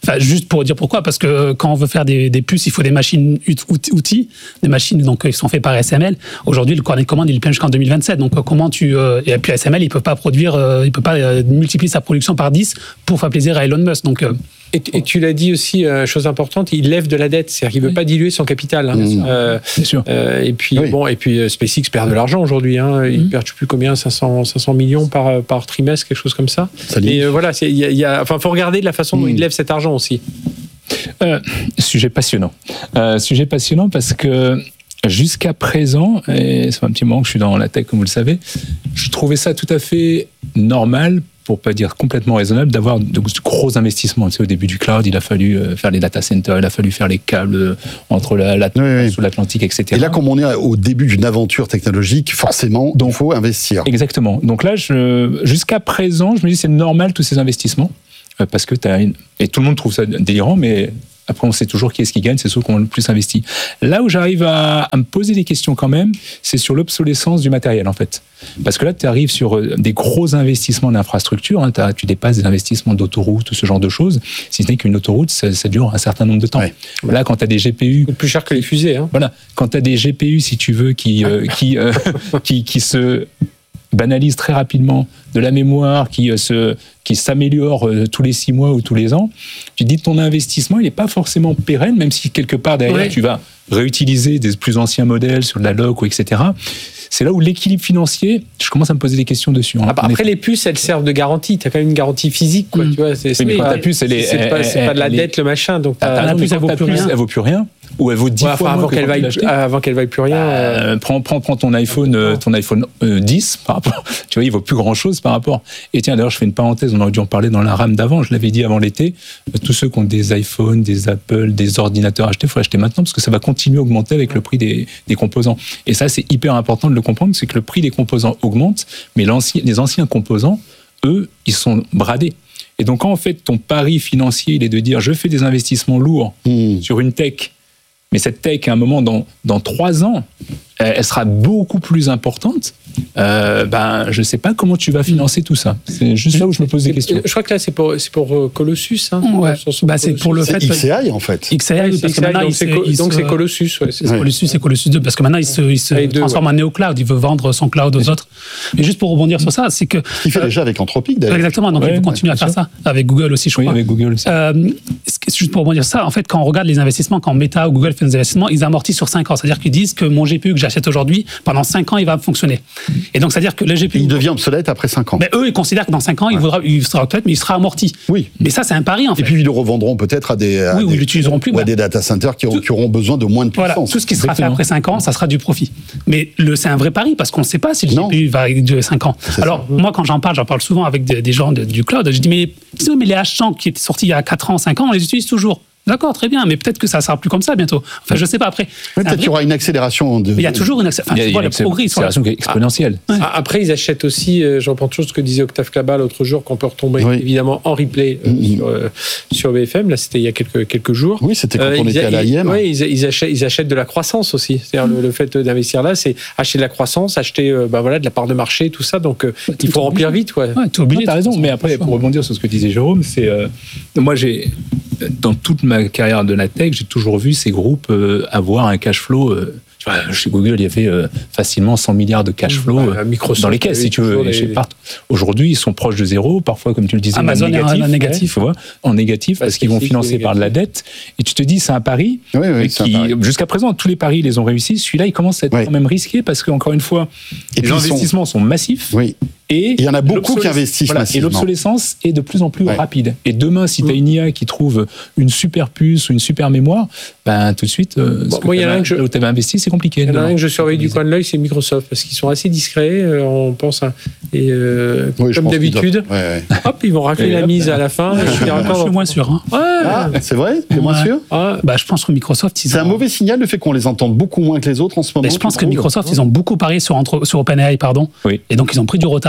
Enfin, juste pour dire pourquoi, parce que quand on veut faire des, des puces, il faut des machines outils, des machines donc qui sont faites par S M L. Aujourd'hui, le carnet de commande il est plein jusqu'en deux mille vingt-sept. Donc comment tu euh, et puis S M L, il peut pas produire, euh, il peut pas euh, multiplier sa production par dix pour faire plaisir à Elon Musk. Donc euh, Et, et tu l'as dit aussi, euh, chose importante, il lève de la dette, c'est-à-dire qu'il ne veut pas diluer son capital. Hein. Bien euh, Bien sûr. Euh, et puis, oui. bon, et puis SpaceX perd de l'argent aujourd'hui. Hein. Il mmh. perd, je ne sais plus combien, cinq cents millions par, par trimestre, quelque chose comme ça. ça et euh, voilà, il y a, y a, enfin, faut regarder de la façon dont mmh. il lève cet argent aussi. Euh, sujet passionnant. Euh, sujet passionnant parce que jusqu'à présent, et c'est un petit moment que je suis dans la tech, comme vous le savez, je trouvais ça tout à fait normal, pour pas dire complètement raisonnable, d'avoir de gros investissements. Tu sais, au début du cloud, il a fallu faire les data centers, il a fallu faire les câbles entre la, la oui, oui. sous l'Atlantique, et cetera. Et là, comme on est au début d'une aventure technologique, forcément, il faut investir. Exactement. Donc là, je, jusqu'à présent, je me dis c'est normal tous ces investissements, parce que t'as une... et tout le monde trouve ça délirant, mais après, on sait toujours qui est-ce qui gagne, c'est ceux qui ont le plus investi. Là où j'arrive à, à me poser des questions quand même, c'est sur l'obsolescence du matériel, en fait. Parce que là, tu arrives sur des gros investissements d'infrastructure, hein, tu dépasses des investissements d'autoroute ou ce genre de choses, si ce n'est qu'une autoroute, ça, ça dure un certain nombre de temps. Ouais. Là, quand tu as des G P U... C'est plus cher que les fusées. Hein. Voilà. Quand tu as des G P U, si tu veux, qui, euh, qui, euh, qui, qui se... banalise très rapidement, de la mémoire qui, euh, se, qui s'améliore euh, tous les six mois ou tous les ans, tu te dis ton investissement, il n'est pas forcément pérenne, même si quelque part derrière, ouais. tu vas réutiliser des plus anciens modèles sur de la loc, ou et cetera. C'est là où l'équilibre financier, je commence à me poser des questions dessus. Hein. Après, après les puces, elles servent de garantie. Tu as quand même une garantie physique. Quoi, mmh. tu vois, c'est, oui, mais quand ta puce, elle est... C'est, pas, c'est pas de la dette, le machin. Donc la puce, elle vaut plus rien. Elle vaut plus rien. Ou elle vaut dix ouais, fois enfin, moins avant que qu'elle vaille, avant qu'elle vaille plus rien. Euh, prends, prends, prends ton iPhone, euh, ton iPhone euh, dix par rapport. Tu vois, il vaut plus grand chose par rapport. Et tiens, d'ailleurs, je fais une parenthèse. On aurait dû en parler dans la rame d'avant. Je l'avais dit avant l'été. Euh, tous ceux qui ont des iPhones, des Apple, des ordinateurs achetés, il faut acheter maintenant parce que ça va continuer à augmenter avec le prix des, des composants. Et ça, c'est hyper important de le comprendre, c'est que le prix des composants augmente, mais les anciens composants, eux, ils sont bradés. Et donc, quand en fait ton pari financier, il est de dire, je fais des investissements lourds mmh. sur une tech. Mais cette tech, à un moment, dans, dans trois ans, elle sera beaucoup plus importante. Euh, ben, je ne sais pas comment tu vas financer tout ça. C'est juste là où je me pose des questions. Je crois que là, c'est pour, c'est pour Colossus. Hein, ouais. bah, c'est pour le c'est fait. X A I, en fait. X A I, parce que maintenant, donc, c'est, co- donc c'est Colossus. Ouais, c'est ouais. Colossus et Colossus deux, parce que maintenant, il se, il se deux, transforme ouais. en néo-cloud. Il veut vendre son cloud aux autres. Mais juste pour rebondir sur ça, c'est que. Ce qu'il fait euh, déjà avec Anthropic, d'ailleurs. Exactement. Donc, ouais, il veut continuer ouais, à faire sûr. ça. Avec Google aussi, je crois. Oui, avec Google aussi. Euh, juste pour rebondir sur ça, en fait, quand on regarde les investissements, quand Meta ou Google fait des investissements, ils amortissent sur cinq ans. C'est-à-dire qu'ils disent que mon G P U que j'achète aujourd'hui, pendant cinq ans, il va fonctionner. Et donc, c'est-à-dire que le G P U. Il devient obsolète après cinq ans. Mais eux, ils considèrent que dans cinq ans, ouais. il, vaudra, il sera obsolète, mais il sera amorti. Oui. Mais ça, c'est un pari, en fait. Et puis, ils le revendront peut-être à des, à oui, des, ils l'utiliseront plus, ou à des data centers qui, tout, qui auront besoin de moins de puissance. Voilà, tout ce qui sera Exactement. fait après cinq ans, ça sera du profit. Mais le, c'est un vrai pari, parce qu'on ne sait pas si le non. G P U va durer cinq ans. C'est Alors, ça. moi, quand j'en parle, j'en parle souvent avec des, des gens de, du cloud. Je dis, mais, mais les H cent qui étaient sortis il y a quatre ans, cinq ans, on les utilise toujours. D'accord, très bien, mais peut-être que ça ne sera plus comme ça bientôt. Enfin, je ne sais pas après. Oui, peut-être qu'il y aura une accélération. De... Il y a toujours une accélération. Enfin, il y a, il y a une progrès, accélération exponentielle. Ah, ouais. Après, ils achètent aussi, euh, je reprends toujours ce que disait Octave Klaba l'autre jour, qu'on peut retomber oui. évidemment en replay euh, mmh. sur, euh, sur B F M. Là, c'était il y a quelques, quelques jours. Oui, c'était quand euh, on était a, à l'A I M. Oui, ils, ils, achètent, ils achètent de la croissance aussi. C'est-à-dire mmh. le, le fait d'investir là, c'est acheter de la croissance, acheter euh, bah, voilà, de la part de marché, tout ça. Donc, euh, il faut remplir obligé. vite. Ouais. Ouais, tu as raison, mais après, pour rebondir sur ce que disait Jérôme, c'est. Euh, moi, j'ai. Dans toute ma carrière de la tech, j'ai toujours vu ces groupes euh, avoir un cash flow. Euh, chez Google, il y avait euh, facilement cent milliards de cash flow euh, Microsoft, dans les caisses, si tu veux. Les... Aujourd'hui, ils sont proches de zéro, parfois, comme tu le disais, Amazon en négatif. En négatif, ouais, en négatif parce, parce qu'ils vont financer par de la dette. Et tu te dis, c'est un pari. Oui, oui, qui, un pari. Jusqu'à présent, tous les paris, ils les ont réussi. Celui-là, il commence à être oui. quand même risqué parce qu'encore une fois, et les investissements sont... sont massifs. Oui. Et il y en a beaucoup qui investissent voilà, massivement. Et l'obsolescence est de plus en plus ouais. rapide. Et demain, si tu as une I A qui trouve une super puce ou une super mémoire, ben, tout de suite, euh, bon, moi, là où tu avais investi, c'est compliqué. Il y en a un que je surveille du coin de l'œil, c'est Microsoft, parce qu'ils sont assez discrets, euh, on pense. À, et euh, oui, comme d'habitude, ouais, ouais. hop, ils vont racler la mise à la fin. Je suis encore moins sûr. Hein. Ouais. Ah, c'est vrai T'es ouais. moins sûr ah. bah, Je pense que Microsoft... Ils c'est ont... un mauvais signal le fait qu'on les entende beaucoup moins que les autres en ce moment. Mais je pense que Microsoft, ils ont beaucoup parié sur, entre, sur OpenAI, pardon. Oui. Et donc, ils ont pris du retard.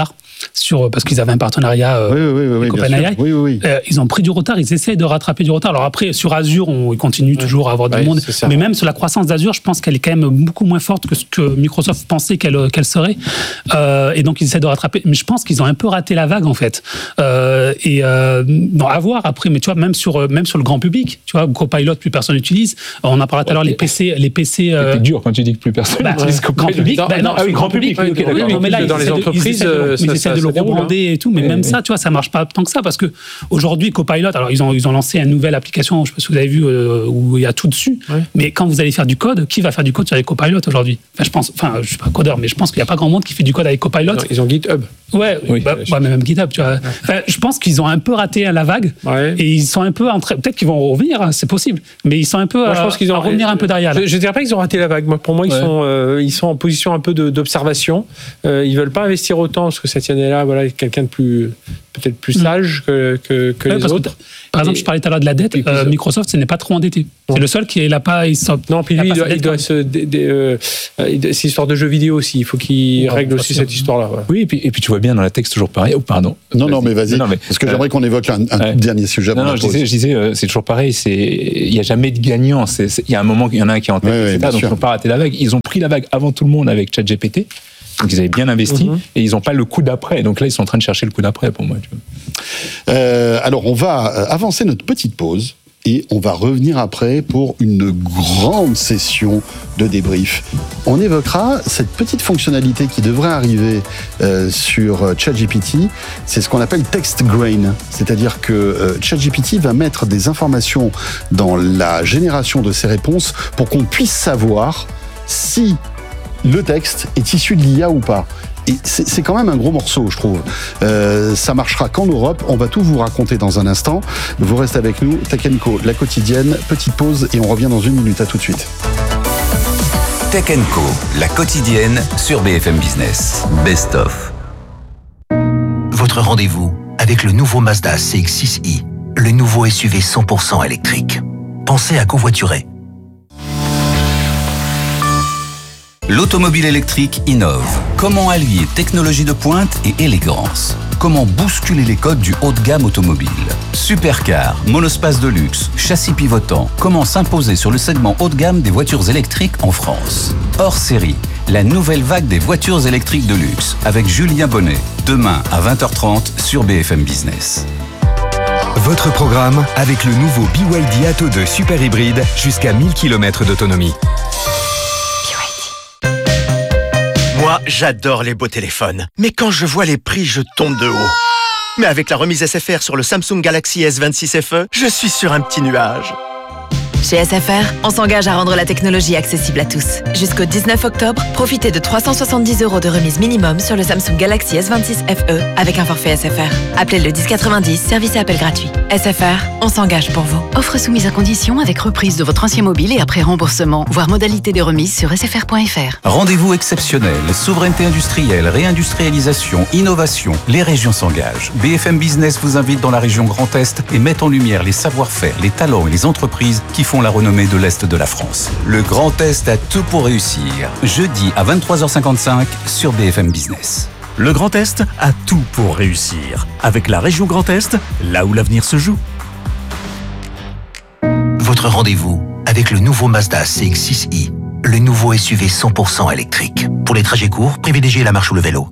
sur parce qu'ils avaient un partenariat euh, oui, oui, oui, avec oui, OpenAI. Oui, oui, oui. Euh, ils ont pris du retard, ils essayent de rattraper du retard. Alors après, sur Azure, on continue toujours à avoir du ouais, monde, mais même sur la croissance d'Azure, je pense qu'elle est quand même beaucoup moins forte que ce que Microsoft pensait qu'elle, qu'elle serait. Euh, et donc, ils essaient de rattraper. Mais je pense qu'ils ont un peu raté la vague, en fait. Euh, et euh, bon, à voir après, mais tu vois, même sur, même sur le grand public, tu vois, Copilot, plus personne n'utilise. On en parlait tout à l'heure, les P C. Les P C euh... C'est dur quand tu dis que plus personne bah, n'utilise Copilot. Grand public, bah, non, ah oui, grand public. public oui, okay, oui, mais là, dans les entreprises, de, ils essaient de, de le rebrander et tout, mais oui, même oui. ça, tu vois, ça marche pas tant que ça, parce que aujourd'hui, Copilot, alors ils ont, ils ont lancé une nouvelle application, je sais pas si vous avez vu, euh, où il y a tout dessus, oui. mais quand vous allez faire du code, qui va faire du code sur les Copilot aujourd'hui? Enfin, je pense, enfin, je suis pas codeur, mais je pense qu'il n'y a pas grand monde qui fait du code avec Copilot. Non, ils ont GitHub. Ouais, oui, bah, ouais, mais même GitHub, tu vois. Ouais. Enfin, je pense qu'ils ont un peu raté la vague, ouais. et ils sont un peu en train, peut-être qu'ils vont revenir, c'est possible, mais ils sont un peu, moi, je pense qu'ils ont à revenir un peu derrière. Je, je dirais pas qu'ils ont raté la vague. Moi, pour moi, ils ouais. sont, euh, ils sont en position un peu de, d'observation. Euh, ils veulent pas investir autant parce que Satya Nadella, voilà, est quelqu'un de plus, peut-être plus sage que, que, que ouais, les autres. Que, par exemple, et, je parlais tout à l'heure de la dette. Euh, Microsoft, ce n'est pas trop endetté. C'est le seul qui n'a pas. Il sort, non, puis lui, il doit, il doit se. Des, des, euh, c'est histoire de jeux vidéo aussi. Il faut qu'il oh, règle aussi cette histoire-là. Ouais. Oui, et puis, et puis tu vois bien dans la texte toujours pareil. Oh, pardon. Non, non, mais vas-y. Non, mais, parce que euh, j'aimerais qu'on évoque un, un ouais. dernier sujet. Non, non, je disais, je disais euh, c'est toujours pareil. Il n'y a jamais de gagnant. Il y a un moment, il y en a un qui est en tête. Ouais, ouais, donc ils n'ont pas raté la vague. Ils ont pris la vague avant tout le monde avec ChatGPT. Donc ils avaient bien investi mm-hmm. et ils n'ont pas le coup d'après. Donc là, ils sont en train de chercher le coup d'après pour moi. Tu vois. Euh, alors, on va avancer notre petite pause et on va revenir après pour une grande session de débrief. On évoquera cette petite fonctionnalité qui devrait arriver euh, sur ChatGPT. C'est ce qu'on appelle text grain. C'est-à-dire que euh, ChatGPT va mettre des informations dans la génération de ses réponses pour qu'on puisse savoir si le texte est issu de l'I A ou pas. Et c'est, c'est quand même un gros morceau, je trouve. Euh, ça marchera qu'en Europe. On va tout vous raconter dans un instant. Vous restez avec nous. Tech and Co, la quotidienne. Petite pause et on revient dans une minute. À tout de suite. Tech and Co, la quotidienne sur B F M Business. Best of. Votre rendez-vous avec le nouveau Mazda C X six i, le nouveau S U V cent pour cent électrique. Pensez à covoiturer. L'automobile électrique innove. Comment allier technologie de pointe et élégance? Comment bousculer les codes du haut de gamme automobile? Supercar, monospace de luxe, châssis pivotant. Comment s'imposer sur le segment haut de gamme des voitures électriques en France? Hors série, la nouvelle vague des voitures électriques de luxe avec Julien Bonnet. Demain à vingt heures trente sur B F M Business. Votre programme avec le nouveau B Y D Atto deux super hybride jusqu'à mille kilomètres d'autonomie. Moi, j'adore les beaux téléphones. Mais quand je vois les prix, je tombe de haut. Mais avec la remise S F R sur le Samsung Galaxy S vingt-six F E, je suis sur un petit nuage. Chez S F R, on s'engage à rendre la technologie accessible à tous. Jusqu'au dix-neuf octobre, profitez de trois cent soixante-dix euros de remise minimum sur le Samsung Galaxy S vingt-six F E avec un forfait S F R. Appelez le dix quatre-vingt-dix, service et appel gratuit. S F R, on s'engage pour vous. Offre soumise à condition avec reprise de votre ancien mobile et après remboursement. Voir modalité des remises sur s f r point f r. Rendez-vous exceptionnel, souveraineté industrielle, réindustrialisation, innovation. Les régions s'engagent. B F M Business vous invite dans la région Grand Est et met en lumière les savoir-faire, les talents et les entreprises qui font la renommée de l'Est de la France. Le Grand Est a tout pour réussir. Jeudi à vingt-trois heures cinquante-cinq sur B F M Business. Le Grand Est a tout pour réussir. Avec la région Grand Est, là où l'avenir se joue. Votre rendez-vous avec le nouveau Mazda C X six i, le nouveau S U V cent pour cent électrique. Pour les trajets courts, privilégiez la marche ou le vélo.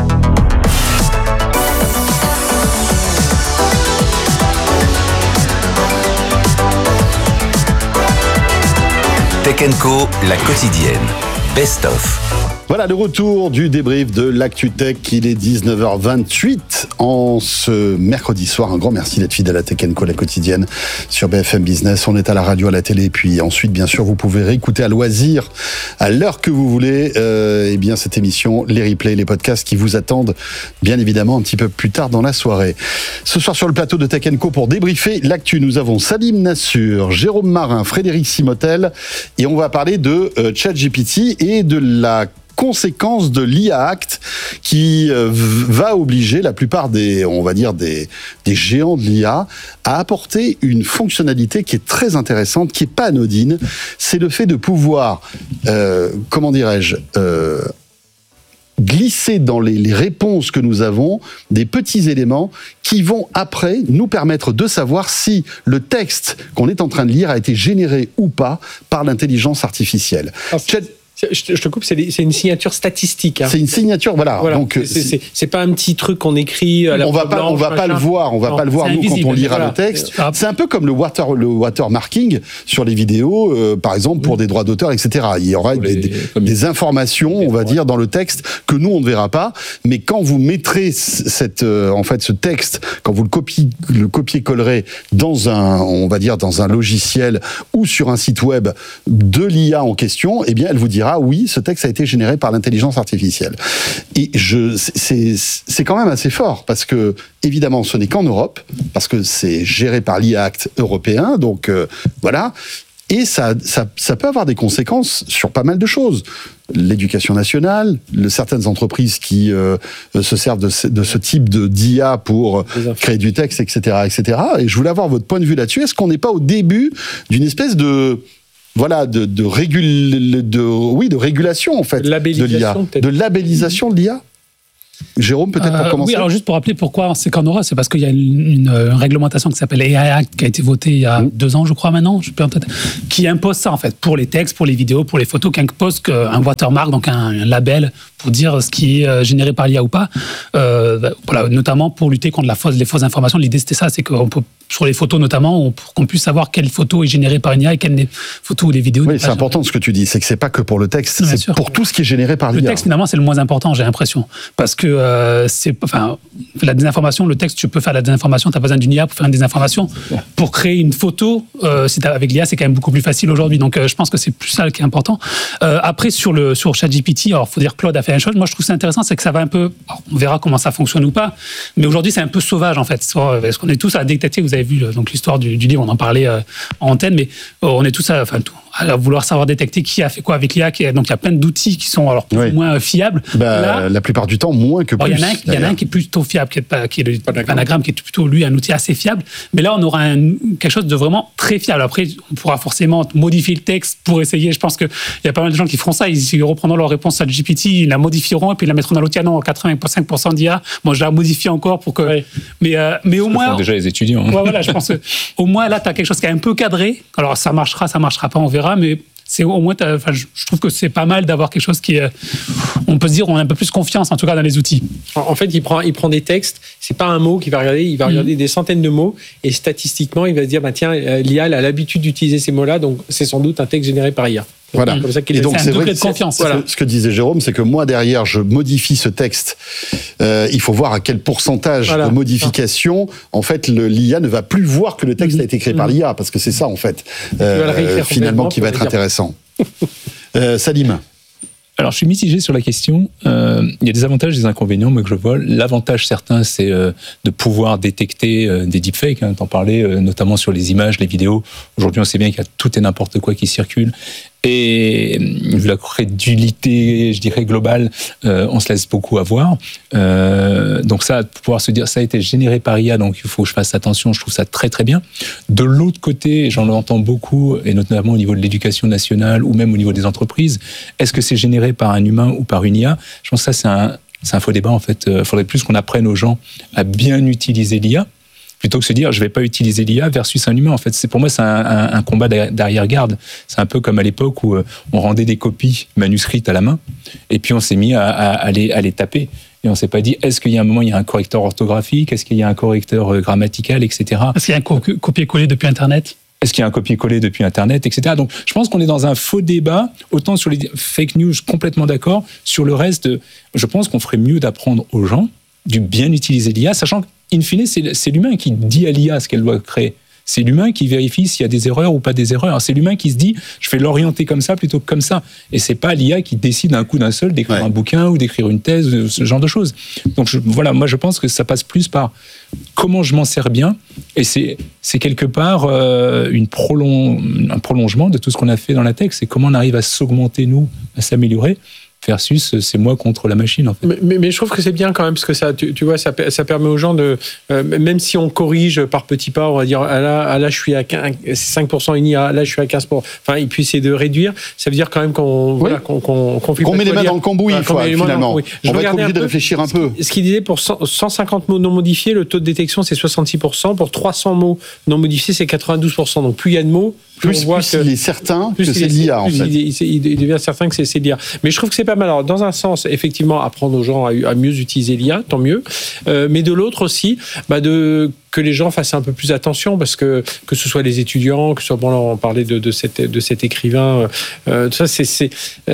Tech and Co, la quotidienne. Best of. Voilà le retour du débrief de l'Actu Tech. Il est dix-neuf heures vingt-huit en ce mercredi soir. Un grand merci d'être fidèle à Tech and Co, la quotidienne sur B F M Business. On est à la radio, à la télé, puis ensuite, bien sûr, vous pouvez réécouter à loisir, à l'heure que vous voulez, euh, eh bien cette émission, les replays, les podcasts qui vous attendent, bien évidemment, un petit peu plus tard dans la soirée. Ce soir sur le plateau de Tech and Co pour débriefer l'actu, nous avons Salim Nassur, Jérôme Marin, Frédéric Simotel, et on va parler de euh, ChatGPT et de la conséquence de l'I A Act qui euh, va obliger la plupart des, on va dire, des, des géants de l'I A à apporter une fonctionnalité qui est très intéressante, qui est pas anodine. C'est le fait de pouvoir, euh, comment dirais-je, euh, glisser dans les, les réponses que nous avons des petits éléments qui vont après nous permettre de savoir si le texte qu'on est en train de lire a été généré ou pas par l'intelligence artificielle. Chat- Je te coupe, c'est une signature statistique. Hein. C'est une signature, voilà. voilà. Donc, c'est, c'est, c'est pas un petit truc qu'on écrit à la on va pas, blanche, on va pas machin. le voir, on va non, pas le voir nous invisible, quand on lira voilà. le texte. C'est un peu comme le water, le watermarking sur les vidéos, euh, par exemple pour oui. des droits d'auteur, et cetera. Il y aura des, des, des informations, on va dire, dans le texte que nous on ne verra pas. Mais quand vous mettrez cette, euh, en fait, ce texte, quand vous le copiez, le copier-collerez dans un, on va dire, dans un logiciel ou sur un site web de l'I A en question, eh bien, elle vous dira oui, ce texte a été généré par l'intelligence artificielle. Et je, c'est, c'est quand même assez fort, parce que, évidemment, ce n'est qu'en Europe, parce que c'est géré par l'I A Act européen, donc euh, voilà. Et ça, ça, ça peut avoir des conséquences sur pas mal de choses. L'éducation nationale, le, certaines entreprises qui euh, se servent de ce, de ce type de d'I A pour créer du texte, et cetera, et cetera. Et je voulais avoir votre point de vue là-dessus. Est-ce qu'on n'est pas au début d'une espèce de... Voilà, de, de, régul, de, oui, de régulation, en fait, de l'I A. De labellisation de l'I A. Jérôme, peut-être pour euh, commencer. Oui, alors juste pour rappeler pourquoi c'est qu'en aura, c'est parce qu'il y a une, une, une réglementation qui s'appelle A I Act, qui a été votée il y a mmh. deux ans, je crois maintenant, je peux en tête, qui impose ça, en fait, pour les textes, pour les vidéos, pour les photos, qui impose un watermark, donc un, un label, pour dire ce qui est généré par l'I A ou pas. Euh, voilà, notamment pour lutter contre la fausse, les fausses informations. L'idée, c'était ça, c'est qu'on peut, sur les photos notamment, on, pour qu'on puisse savoir quelle photo est générée par une I A et quelle photo ou les vidéos. Oui, c'est important ce que tu dis, c'est que c'est pas que pour le texte, Bien c'est sûr. Pour tout ce qui est généré par l'I A. Le texte, finalement, c'est le moins important, j'ai l'impression. Parce que euh, c'est, enfin, la désinformation, le texte, tu peux faire la désinformation, tu as besoin d'une I A pour faire une désinformation. Pour créer une photo, euh, si avec l'I A, c'est quand même beaucoup plus facile aujourd'hui. Donc, euh, je pense que c'est plus ça qui est important. Euh, après, sur, le, sur ChatGPT, alors, il faut dire que Claude a fait une chose. Moi, je trouve ça intéressant, c'est que ça va un peu. Alors, on verra comment ça fonctionne ou pas. Mais aujourd'hui, c'est un peu sauvage, en fait. Parce qu'on est tous à détecter, vous avez vu donc, l'histoire du, du livre, on en parlait euh, en antenne, mais euh, on est tous à, enfin, tout, à vouloir savoir détecter qui a fait quoi avec l'I A. Qui, donc, il y a plein d'outils qui sont alors plus oui. ou moins fiables. Bah, Là, la plupart du temps, moins que plus. Il y en a un, il y en a un qui est plutôt fiable, qui est, qui est le Panagram, qui est plutôt, lui, un outil assez fiable. Mais là, on aura un, quelque chose de vraiment très fiable. Après, on pourra forcément modifier le texte pour essayer. Je pense qu'il y a pas mal de gens qui feront ça. Ils, ils reprendront leur réponse à G P T, ils la modifieront et puis ils la mettront dans l'outil. Non, quatre-vingt-cinq pour cent d'I A. Moi, je la modifie encore pour que. Ouais. Mais, euh, mais au moins. Déjà les étudiants. Hein. Ouais, voilà, je pense qu'au moins, là, tu as quelque chose qui est un peu cadré. Alors, ça marchera, ça marchera pas, on verra. Mais c'est au moins, enfin, je trouve que c'est pas mal d'avoir quelque chose qui est, on peut se dire, on a un peu plus confiance en tout cas dans les outils. En fait, il prend, il prend des textes. C'est pas un mot qu'il va regarder, il va regarder mmh. des centaines de mots et statistiquement, il va se dire, bah tiens, l'I A elle a l'habitude d'utiliser ces mots-là, donc c'est sans doute un texte généré par I A. Voilà. Comme ça qu'il et donc c'est vrai de confiance. Voilà. Ce que disait Jérôme, c'est que moi derrière, je modifie ce texte. Euh, il faut voir à quel pourcentage voilà. de modification, en fait, le, l'I A ne va plus voir que le texte mmh. a été créé mmh. par l'I A, parce que c'est ça en fait, euh, finalement, qui va être intéressant. euh, Salim. Alors, je suis mitigé sur la question. Euh, il y a des avantages et des inconvénients, moi, que je vois. L'avantage certain, c'est euh, de pouvoir détecter euh, des deepfakes. Hein, t'en parlais, euh, notamment sur les images, les vidéos. Aujourd'hui, on sait bien qu'il y a tout et n'importe quoi qui circule. Et vu la crédulité, je dirais, globale, euh, on se laisse beaucoup avoir. Euh, donc ça, pouvoir se dire, ça a été généré par I A, donc il faut que je fasse attention, je trouve ça très très bien. De l'autre côté, j'en entends beaucoup, et notamment au niveau de l'éducation nationale, ou même au niveau des entreprises, est-ce que c'est généré par un humain ou par une I A ? Je pense que ça, c'est un, c'est un faux débat, en fait. Il faudrait plus qu'on apprenne aux gens à bien utiliser l'I A, plutôt que se dire je vais pas utiliser l'I A versus un humain. En fait, c'est pour moi c'est un, un, un combat d'arrière-garde. C'est un peu comme à l'époque où on rendait des copies manuscrites à la main et puis on s'est mis à, à, à, les, à les taper et on s'est pas dit est-ce qu'il y a un moment il y a un correcteur orthographique, est-ce qu'il y a un correcteur grammatical, et cetera. Est-ce qu'il y a un co- copier-coller depuis Internet? Est-ce qu'il y a un copier-coller depuis Internet, et cetera. Donc, je pense qu'on est dans un faux débat, autant sur les fake news, complètement d'accord. Sur le reste, je pense qu'on ferait mieux d'apprendre aux gens du bien utiliser l'I A, sachant que in fine, c'est, c'est l'humain qui dit à l'I A ce qu'elle doit créer. C'est l'humain qui vérifie s'il y a des erreurs ou pas des erreurs. C'est l'humain qui se dit, je vais l'orienter comme ça plutôt que comme ça. Et c'est pas l'I A qui décide d'un coup d'un seul d'écrire ouais. un bouquin ou d'écrire une thèse, ce genre de choses. Donc je, voilà, moi je pense que ça passe plus par comment je m'en sers bien. Et c'est, c'est quelque part euh, une prolong, un prolongement de tout ce qu'on a fait dans la tech. C'est comment on arrive à s'augmenter, nous, à s'améliorer versus c'est moi contre la machine, en fait. Mais, mais, mais je trouve que c'est bien quand même, parce que ça, tu, tu vois, ça, ça permet aux gens de, euh, même si on corrige par petits pas, on va dire, ah là, ah là je suis à cinq pour cent une I A, là je suis à quinze pour cent, enfin, et puis c'est de réduire, ça veut dire quand même qu'on, oui. voilà, qu'on, qu'on, qu'on, qu'on met les mains dans le cambouis, voilà, fois, finalement. On va être obligé de réfléchir un peu. Ce qu'il disait, pour cent cinquante mots non modifiés, le taux de détection c'est soixante-six pour cent, pour trois cents mots non modifiés, c'est quatre-vingt-douze pour cent. Donc plus il y a de mots, plus, plus, on voit plus que, il est certain que c'est l'I A, en fait. Il, il, il devient certain que c'est, c'est l'I A. Mais je trouve que c'est pas mal. Alors, dans un sens, effectivement, apprendre aux gens à, à mieux utiliser l'I A, tant mieux. Euh, mais de l'autre aussi, bah de, que les gens fassent un peu plus attention, parce que que ce soit les étudiants, que ce soit, bon, là, on parlait de, de, cette, de cet écrivain, euh, tout ça, c'est... c'est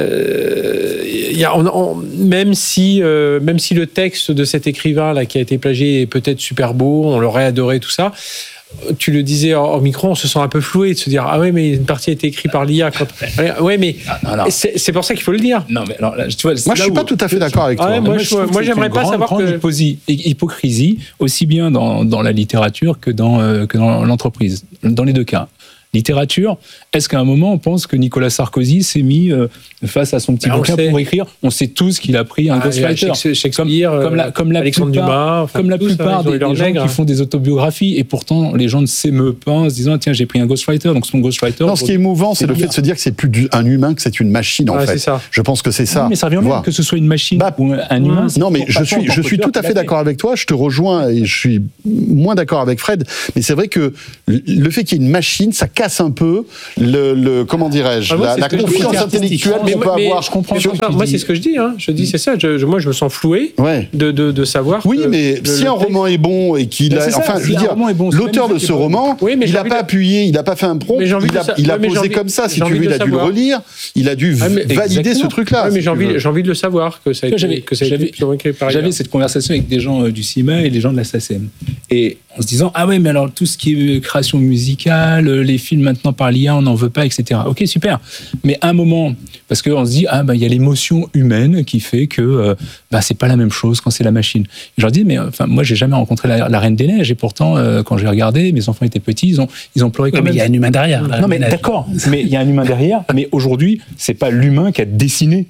euh, y a, on, on, même, si, euh, même si le texte de cet écrivain là, qui a été plagié est peut-être super beau, on l'aurait adoré, tout ça... Tu le disais au micro, on se sent un peu floué de se dire ah ouais mais une partie a été écrite par l'I A. Quand... Ouais mais non, non. C'est, c'est pour ça qu'il faut le dire. Non mais alors, là, tu vois, moi je suis pas tout à fait d'accord avec toi. Ouais, moi, moi, je, moi j'aimerais pas grande, savoir grande que hypocrisie, hypocrisie aussi bien dans, dans la littérature que dans euh, que dans l'entreprise. Dans les deux cas. Littérature, est-ce qu'à un moment on pense que Nicolas Sarkozy s'est mis euh, face à son petit bouquin pour écrire? On sait tous qu'il a pris un ah, ghostwriter. Shakespeare, comme, comme la, comme la Alexandre plupart, Dumas, enfin, comme la plupart ça, des, des gens nègre, qui hein. font des autobiographies, et pourtant les gens ne s'émeuvent pas en se disant tiens j'ai pris un ghostwriter, donc son ghostwriter. Non, ce qui est émouvant, c'est, c'est le fait de se dire que c'est plus du, un humain, que c'est une machine en ah, fait. C'est ça. Je pense que c'est ça. Non, mais ça revient même que ce soit une machine bah, ou un humain. Non, mais je suis, je suis tout à fait d'accord avec toi. Je te rejoins et je suis moins d'accord avec Fred. Mais c'est vrai que le fait qu'il y ait une machine, ça casse un peu. Le, le comment dirais-je, ah, moi, la, la confiance intellectuelle qu'on peut mais, avoir. Je comprends. Sur, moi, c'est ce que je dis. Hein. Je dis, c'est ça. Je, je, moi, je me sens floué ouais. de, de, de savoir. Oui, que mais le, si le un texte... roman est bon et qu'il a, enfin, si je veux dire, bon, l'auteur de ce roman, oui, il n'a pas appuyé, il n'a pas fait un prompt, il a, il a posé envie, comme ça. Si tu veux, il a dû le relire, il a dû valider ce truc-là. Mais j'ai envie, j'ai envie de le savoir que ça a été, que ça a été écrit par J'avais cette conversation avec des gens du cinéma et des gens de la S A C E M. Et en se disant ah ouais mais alors tout ce qui est création musicale, les films maintenant par l'I A on n'en veut pas, etc. Ok super, mais à un moment parce qu'on se dit ah bah il y a l'émotion humaine qui fait que euh, bah c'est pas la même chose quand c'est la machine. Je leur dis mais enfin moi j'ai jamais rencontré la, la Reine des Neiges et pourtant euh, quand j'ai regardé mes enfants étaient petits ils ont ils ont pleuré. Oui, quand mais même. Il y a un humain derrière. Non mais d'accord, mais il y a un humain derrière, mais aujourd'hui c'est pas l'humain qui a dessiné.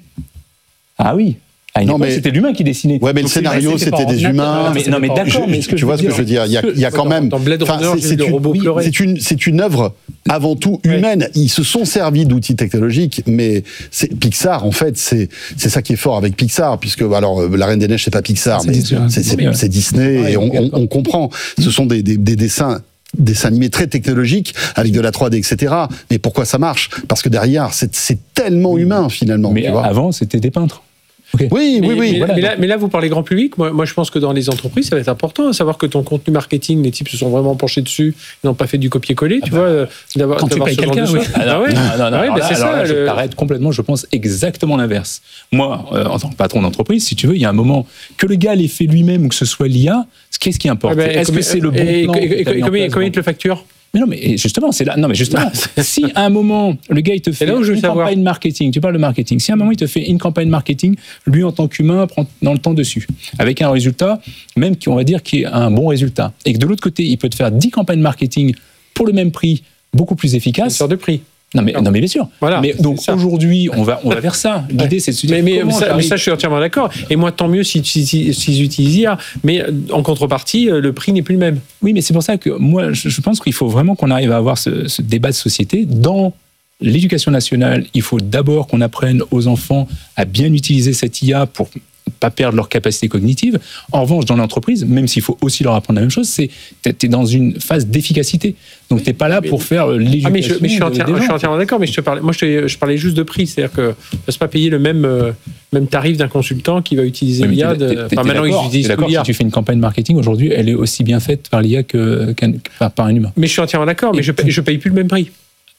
Ah oui. Ah, non, mais c'était l'humain qui dessinait. Ouais, mais donc le scénario, c'était, c'était des humains. Non, mais, non, mais d'accord. Mais ce que tu vois ce que je veux dire? Il y a, il y a quand même. Dans Blade Runner, c'est, c'est, une, oui, c'est une, c'est une œuvre avant tout humaine. Ouais. Ils se sont servis d'outils technologiques, mais c'est Pixar, en fait, c'est, c'est ça qui est fort avec Pixar, puisque alors La Reine des Neiges, c'est pas Pixar, c'est mais c'est, c'est, c'est, c'est Disney, ouais, et on, on, on comprend. Ce sont des, des, des dessins. dessins animés très technologiques avec de la trois D, et cetera. Mais pourquoi ça marche? Parce que derrière, c'est, c'est tellement humain finalement. Mais tu vois. Avant, c'était des peintres. Okay. Oui, mais, oui, oui. Mais, voilà. mais, là, mais là, vous parlez grand public. Moi, moi, je pense que dans les entreprises, ça va être important à savoir que ton contenu marketing, les types se sont vraiment penchés dessus, ils n'ont pas fait du copier-coller, ah tu bah, vois. D'avoir, quand d'avoir tu payes quelqu'un, oui. Ah non, ah ouais. ah non, non, ah ouais, bah là, c'est ça. Là, le... Je t'arrête complètement. Je pense exactement l'inverse. Moi, euh, en tant que patron d'entreprise, si tu veux, il y a un moment que le gars l'ait fait lui-même ou que ce soit l'I A, qu'est-ce qui importe? Ah bah, Est-ce que c'est le bon et, plan? Et, et, et combien, combien il te le facture? Mais non, mais justement, c'est là. Non, mais justement, si à un moment, le gars, il te fait une savoir. campagne marketing, tu parles de marketing, si à un moment, il te fait une campagne marketing, lui, en tant qu'humain, prend dans le temps dessus, avec un résultat, même qui, on va dire, qui est un bon résultat, et que de l'autre côté, il peut te faire dix campagnes marketing pour le même prix, beaucoup plus efficaces. Sur de prix. Non mais, non mais bien sûr. Voilà, mais donc aujourd'hui, on va, on va vers ça. L'idée, c'est de se dire. Mais, mais, ça, mais ça, je suis entièrement d'accord. Et moi, tant mieux s'ils si, si, si utilisent I A. Mais en contrepartie, le prix n'est plus le même. Oui, mais c'est pour ça que moi, je pense qu'il faut vraiment qu'on arrive à avoir ce, ce débat de société. Dans l'éducation nationale, il faut d'abord qu'on apprenne aux enfants à bien utiliser cette I A pour pas perdre leur capacité cognitive. En revanche, dans l'entreprise, même s'il faut aussi leur apprendre la même chose, c'est t'es dans une phase d'efficacité. Donc t'es pas là pour faire l'éducation. Ah mais je, mais je, suis, entière, je suis entièrement d'accord. Mais je te parlais, moi je, te, je parlais juste de prix, c'est-à-dire que ne pas payer le même euh, même tarif d'un consultant qui va utiliser l'I A. De, enfin, maintenant ils utilisent l'I A. Si tu fais une campagne marketing aujourd'hui, elle est aussi bien faite par l'I A que, que par un humain. Mais je suis entièrement d'accord. Et mais je paye, je paye plus le même prix.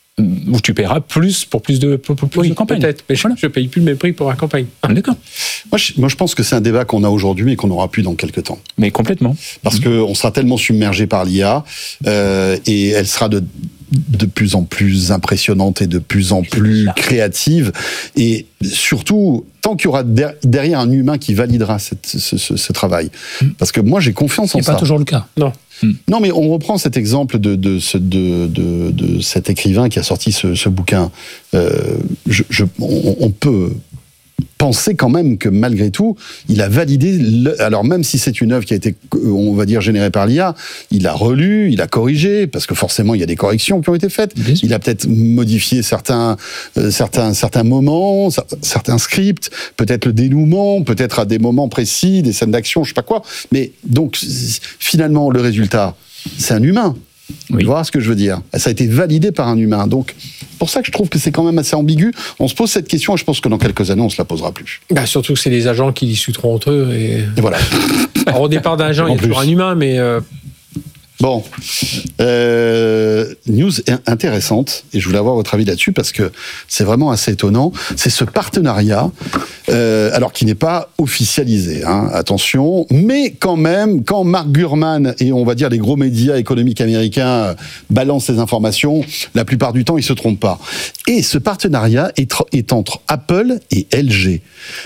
Où tu paieras plus pour plus de, pour, pour plus oui, de campagnes. Peut-être, mais voilà. Je ne paye plus le même prix pour la campagne. Ah, d'accord. Moi je, moi, je pense que c'est un débat qu'on a aujourd'hui et qu'on n'aura plus dans quelques temps. Mais complètement. Parce mmh. qu'on sera tellement submergé par l'I A euh, et elle sera de, de plus en plus impressionnante et de plus en plus créative. Et surtout, tant qu'il y aura derrière un humain qui validera cette, ce, ce, ce travail. Mmh. Parce que moi, j'ai confiance en ça. C'est pas toujours le cas. Non. Non, mais on reprend cet exemple de, de, de, de, de cet écrivain qui a sorti ce, ce bouquin. Euh, je, je, on, on peut penser quand même que malgré tout, il a validé, le, alors même si c'est une œuvre qui a été, on va dire, générée par l'I A, il a relu, il a corrigé, parce que forcément il y a des corrections qui ont été faites. Il a peut-être modifié certains, euh, certains, certains moments, certains scripts, peut-être le dénouement, peut-être à des moments précis, des scènes d'action, je sais pas quoi. Mais donc finalement le résultat, c'est un humain. Oui. Tu vois ce que je veux dire ? Ça a été validé par un humain. Donc, pour ça que je trouve que c'est quand même assez ambigu. On se pose cette question et je pense que dans quelques années, on se la posera plus. Bah, surtout que c'est les agents qui discuteront entre eux. Et, et voilà. Alors, au départ d'un agent, il y a toujours un humain, mais... Euh... Bon, euh, news intéressante, et je voulais avoir votre avis là-dessus parce que c'est vraiment assez étonnant. C'est ce partenariat, euh, alors qui n'est pas officialisé, hein, attention, mais quand même, quand Mark Gurman et on va dire les gros médias économiques américains balancent ces informations, la plupart du temps ils se trompent pas. Et ce partenariat est, est entre Apple et L G,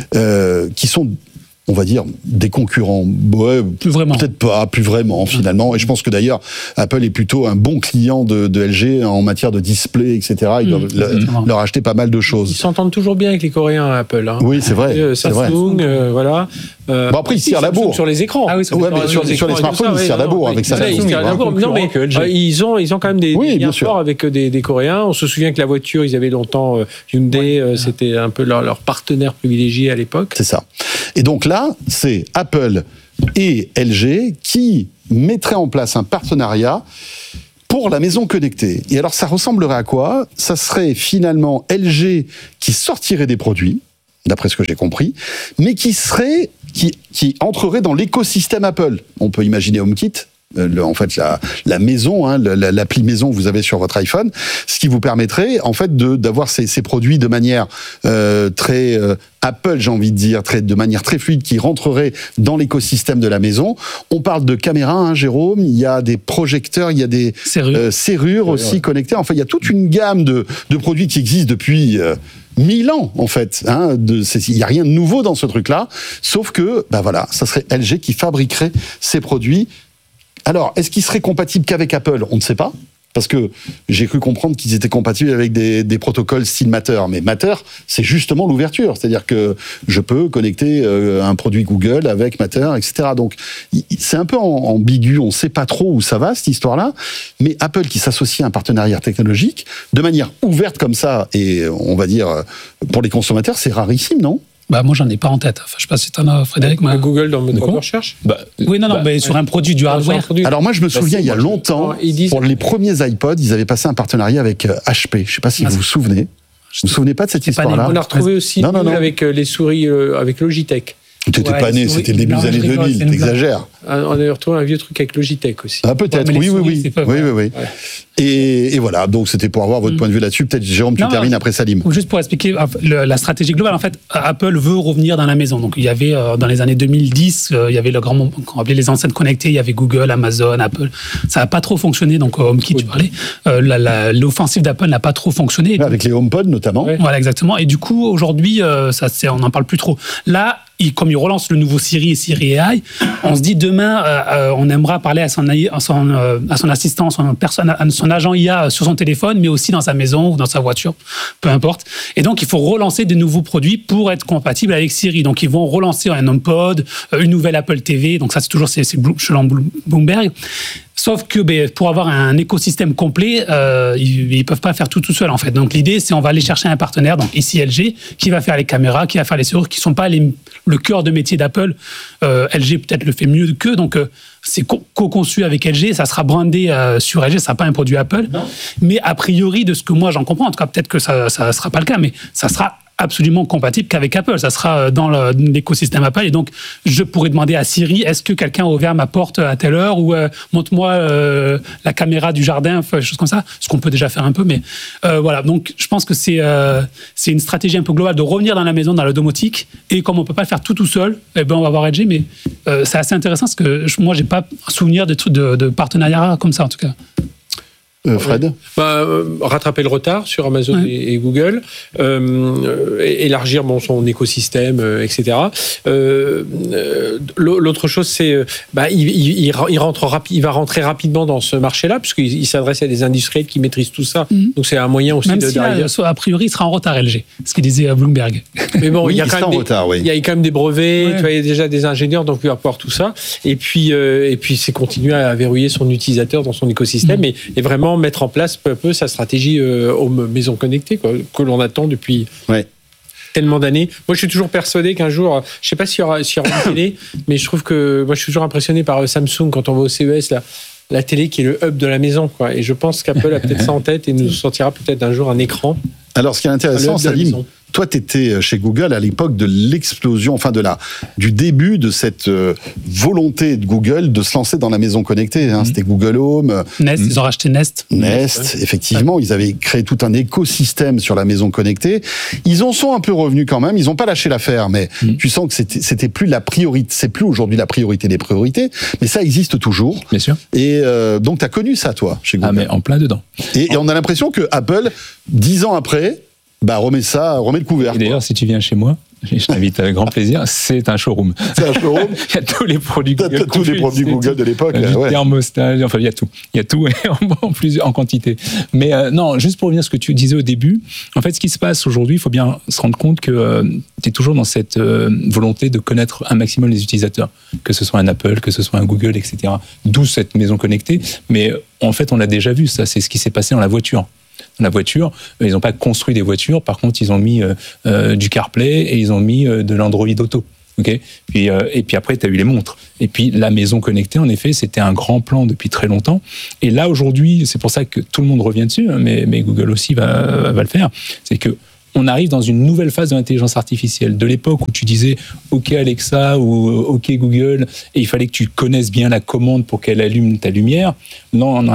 euh, qui sont, on va dire, des concurrents. Ouais, plus vraiment. Peut-être pas, plus vraiment, finalement. Et je pense que d'ailleurs, Apple est plutôt un bon client de, de L G en matière de display, et cetera. Ils doivent mmh, le, leur acheter pas mal de choses. Ils s'entendent toujours bien avec les Coréens, Apple. Hein. Oui, c'est vrai. Euh, Samsung, euh, voilà. Euh, bon, après, ils se tirent la bourre. Sur les écrans. Ah oui, sur, ouais, les, sur, les, sur les smartphones, ils se tirent la bourre avec Samsung. Ils tirent la bourre. Non, mais euh, ils, ont, ils ont quand même des, oui, des liens forts avec des, des Coréens. On se souvient que la voiture, ils avaient longtemps, euh, Hyundai, euh, c'était un peu leur, leur partenaire privilégié à l'époque. C'est ça. Et donc là, c'est Apple et L G qui mettraient en place un partenariat pour la maison connectée. Et alors, ça ressemblerait à quoi ? Ça serait finalement L G qui sortirait des produits, d'après ce que j'ai compris, mais qui serait, qui, qui entrerait dans l'écosystème Apple. On peut imaginer HomeKit, le, en fait la, la maison, hein, la, l'appli maison que vous avez sur votre iPhone, ce qui vous permettrait en fait de d'avoir ces, ces produits de manière euh, très euh, Apple, j'ai envie de dire, très, de manière très fluide, qui rentrerait dans l'écosystème de la maison. On parle de caméras, hein, Jérôme, il y a des projecteurs, il y a des serrures, euh, serrures aussi ouais. connectées. Enfin, il y a toute une gamme de, de produits qui existent depuis euh, mille ans, en fait. Hein, de, il n'y a rien de nouveau dans ce truc-là, sauf que, ben voilà, ça serait L G qui fabriquerait ces produits. Alors, est-ce qu'ils seraient compatibles qu'avec Apple ? On ne sait pas. Parce que j'ai cru comprendre qu'ils étaient compatibles avec des, des protocoles style Matter. Mais Matter, c'est justement l'ouverture. C'est-à-dire que je peux connecter euh, un produit Google avec Matter, et cetera. Donc, c'est un peu ambigu. On ne sait pas trop où ça va, cette histoire-là. Mais Apple qui s'associe à un partenariat technologique, de manière ouverte comme ça, et on va dire, pour les consommateurs, c'est rarissime, non ? Bah, moi, j'en ai pas en tête. Enfin, je sais pas si t'en as, Frédéric. Moi. Google dans moteur de recherche bah, Oui, non, non, bah, mais sur un produit, du hardware. Produit. Alors, moi, je me souviens, bah, il y a longtemps, disent... pour les premiers iPods, ils avaient passé un partenariat avec H P. Je sais pas si ah, vous vous souvenez. Vous vous souvenez pas de cette histoire-là ? On l'a retrouvé aussi non, non, non. avec les souris, euh, avec Logitech. Tu n'étais ouais, pas né, c'était le début non, des années deux mille, t'exagères. On a retrouvé un vieux truc avec Logitech aussi. Ah, peut-être, ouais, oui, souris, oui, oui. oui, oui, oui. Ouais. Et, et voilà, donc c'était pour avoir votre mmh. point de vue là-dessus. Peut-être, Jérôme, tu non, termines après Salim. Juste pour expliquer la stratégie globale, en fait, Apple veut revenir dans la maison. Donc, il y avait, dans les années deux mille dix, il y avait le grand, qu'on appelait les enceintes connectées, il y avait Google, Amazon, Apple. Ça n'a pas trop fonctionné, donc HomeKit, tu parlais. Euh, la, la, l'offensive d'Apple n'a pas trop fonctionné. Avec les HomePod, notamment. Ouais. Voilà, exactement. Et du coup, aujourd'hui, euh, ça, c'est, on n'en parle plus trop. Là, il, comme il relance le nouveau Siri et Siri A I, on se dit demain, euh, euh, on aimera parler à son, à son, euh, à son assistant, son, personne, à son agent I A sur son téléphone, mais aussi dans sa maison ou dans sa voiture, peu importe. Et donc, il faut relancer des nouveaux produits pour être compatible avec Siri. Donc, ils vont relancer un HomePod, une nouvelle Apple T V. Donc, ça, c'est toujours c'est, c'est selon Bloomberg. Sauf que ben, pour avoir un écosystème complet, euh, ils ne peuvent pas faire tout tout seul en fait. Donc l'idée, c'est on va aller chercher un partenaire, donc ici L G, qui va faire les caméras, qui va faire les serrures, qui ne sont pas les, le cœur de métier d'Apple. Euh, L G peut-être le fait mieux qu'eux, donc euh, c'est co-conçu avec L G, ça sera brandé euh, sur L G, ça ne sera pas un produit Apple. Non. Mais a priori, de ce que moi j'en comprends, en tout cas peut-être que ça ne sera pas le cas, mais ça sera absolument compatible qu'avec Apple. Ça sera dans le, l'écosystème Apple. Et donc, je pourrais demander à Siri, est-ce que quelqu'un a ouvert ma porte à telle heure ou euh, montre-moi euh, la caméra du jardin, des choses comme ça. Ce qu'on peut déjà faire un peu. Mais euh, voilà. Donc, je pense que c'est, euh, c'est une stratégie un peu globale de revenir dans la maison, dans la domotique. Et comme on ne peut pas le faire tout tout seul, eh ben, on va voir L G. Mais euh, c'est assez intéressant parce que je, moi, je n'ai pas souvenir de, de, de partenariat comme ça, en tout cas. Euh, Fred ouais. bah, euh, rattraper le retard sur Amazon ouais. et, et Google, euh, élargir bon, son écosystème, euh, et cetera. Euh, euh, l'autre chose, c'est bah, il, il, il, rentre rapi- il va rentrer rapidement dans ce marché-là, puisqu'il il s'adresse à des industriels qui maîtrisent tout ça. Mm-hmm. Donc c'est un moyen aussi Même de... si là, a priori, il sera en retard L G, ce qu'il disait à Bloomberg. Mais bon, oui, il y a quand même des, retard, oui. il y a quand même des brevets, ouais. tu vois, il y a déjà des ingénieurs, donc il va pouvoir tout ça. Et puis, euh, et puis c'est continuer à verrouiller son utilisateur dans son écosystème mm-hmm. et, et vraiment mettre en place peu à peu sa stratégie euh, aux maisons connectées, quoi, que l'on attend depuis ouais. tellement d'années. Moi, je suis toujours persuadé qu'un jour, je ne sais pas s'il y aura, s'il y aura une télé, mais je trouve que moi, je suis toujours impressionné par Samsung quand on va au C E S, là, la télé qui est le hub de la maison, quoi. Et je pense qu'Apple a peut-être ça en tête et nous sortira peut-être un jour un écran. Alors, ce qui est intéressant, Salim, toi, tu étais chez Google à l'époque de l'explosion, enfin de la, du début de cette euh, volonté de Google de se lancer dans la maison connectée. Hein. Mmh. C'était Google Home. Nest, mmh. ils ont racheté Nest. Nest, ouais. effectivement. Ouais. Ils avaient créé tout un écosystème sur la maison connectée. Ils en sont un peu revenus quand même. Ils n'ont pas lâché l'affaire, mais mmh. tu sens que c'était, c'était plus la priorité. C'est plus aujourd'hui la priorité des priorités, mais ça existe toujours. Bien sûr. Et euh, donc, tu as connu ça, toi, chez Google. Ah, mais en plein dedans. Et, et on a l'impression que Apple, dix ans après, bah remets ça, remets le couvert. Et d'ailleurs, si tu viens chez moi, je t'invite avec grand plaisir, c'est un showroom. C'est un showroom. Il y a tous les produits Google. Tous les produits Google de l'époque. Du ouais. thermostat, enfin il y a tout. Il y a tout en, plusieurs, en quantité. Mais euh, non, juste pour revenir à ce que tu disais au début, en fait, ce qui se passe aujourd'hui, il faut bien se rendre compte que euh, tu es toujours dans cette euh, volonté de connaître un maximum les utilisateurs, que ce soit un Apple, que ce soit un Google, et cetera. D'où cette maison connectée. Mais en fait, on l'a déjà vu, ça, c'est ce qui s'est passé dans la voiture. Dans la voiture, ils n'ont pas construit des voitures, par contre, ils ont mis euh, euh, du CarPlay et ils ont mis euh, de l'Android Auto. Okay, puis, euh, et puis après, tu as eu les montres. Et puis la maison connectée, en effet, c'était un grand plan depuis très longtemps. Et là, aujourd'hui, c'est pour ça que tout le monde revient dessus, hein, mais, mais Google aussi va, va le faire. C'est que on arrive dans une nouvelle phase de l'intelligence artificielle. De l'époque où tu disais « OK Alexa » ou « OK Google » et il fallait que tu connaisses bien la commande pour qu'elle allume ta lumière. Là, on a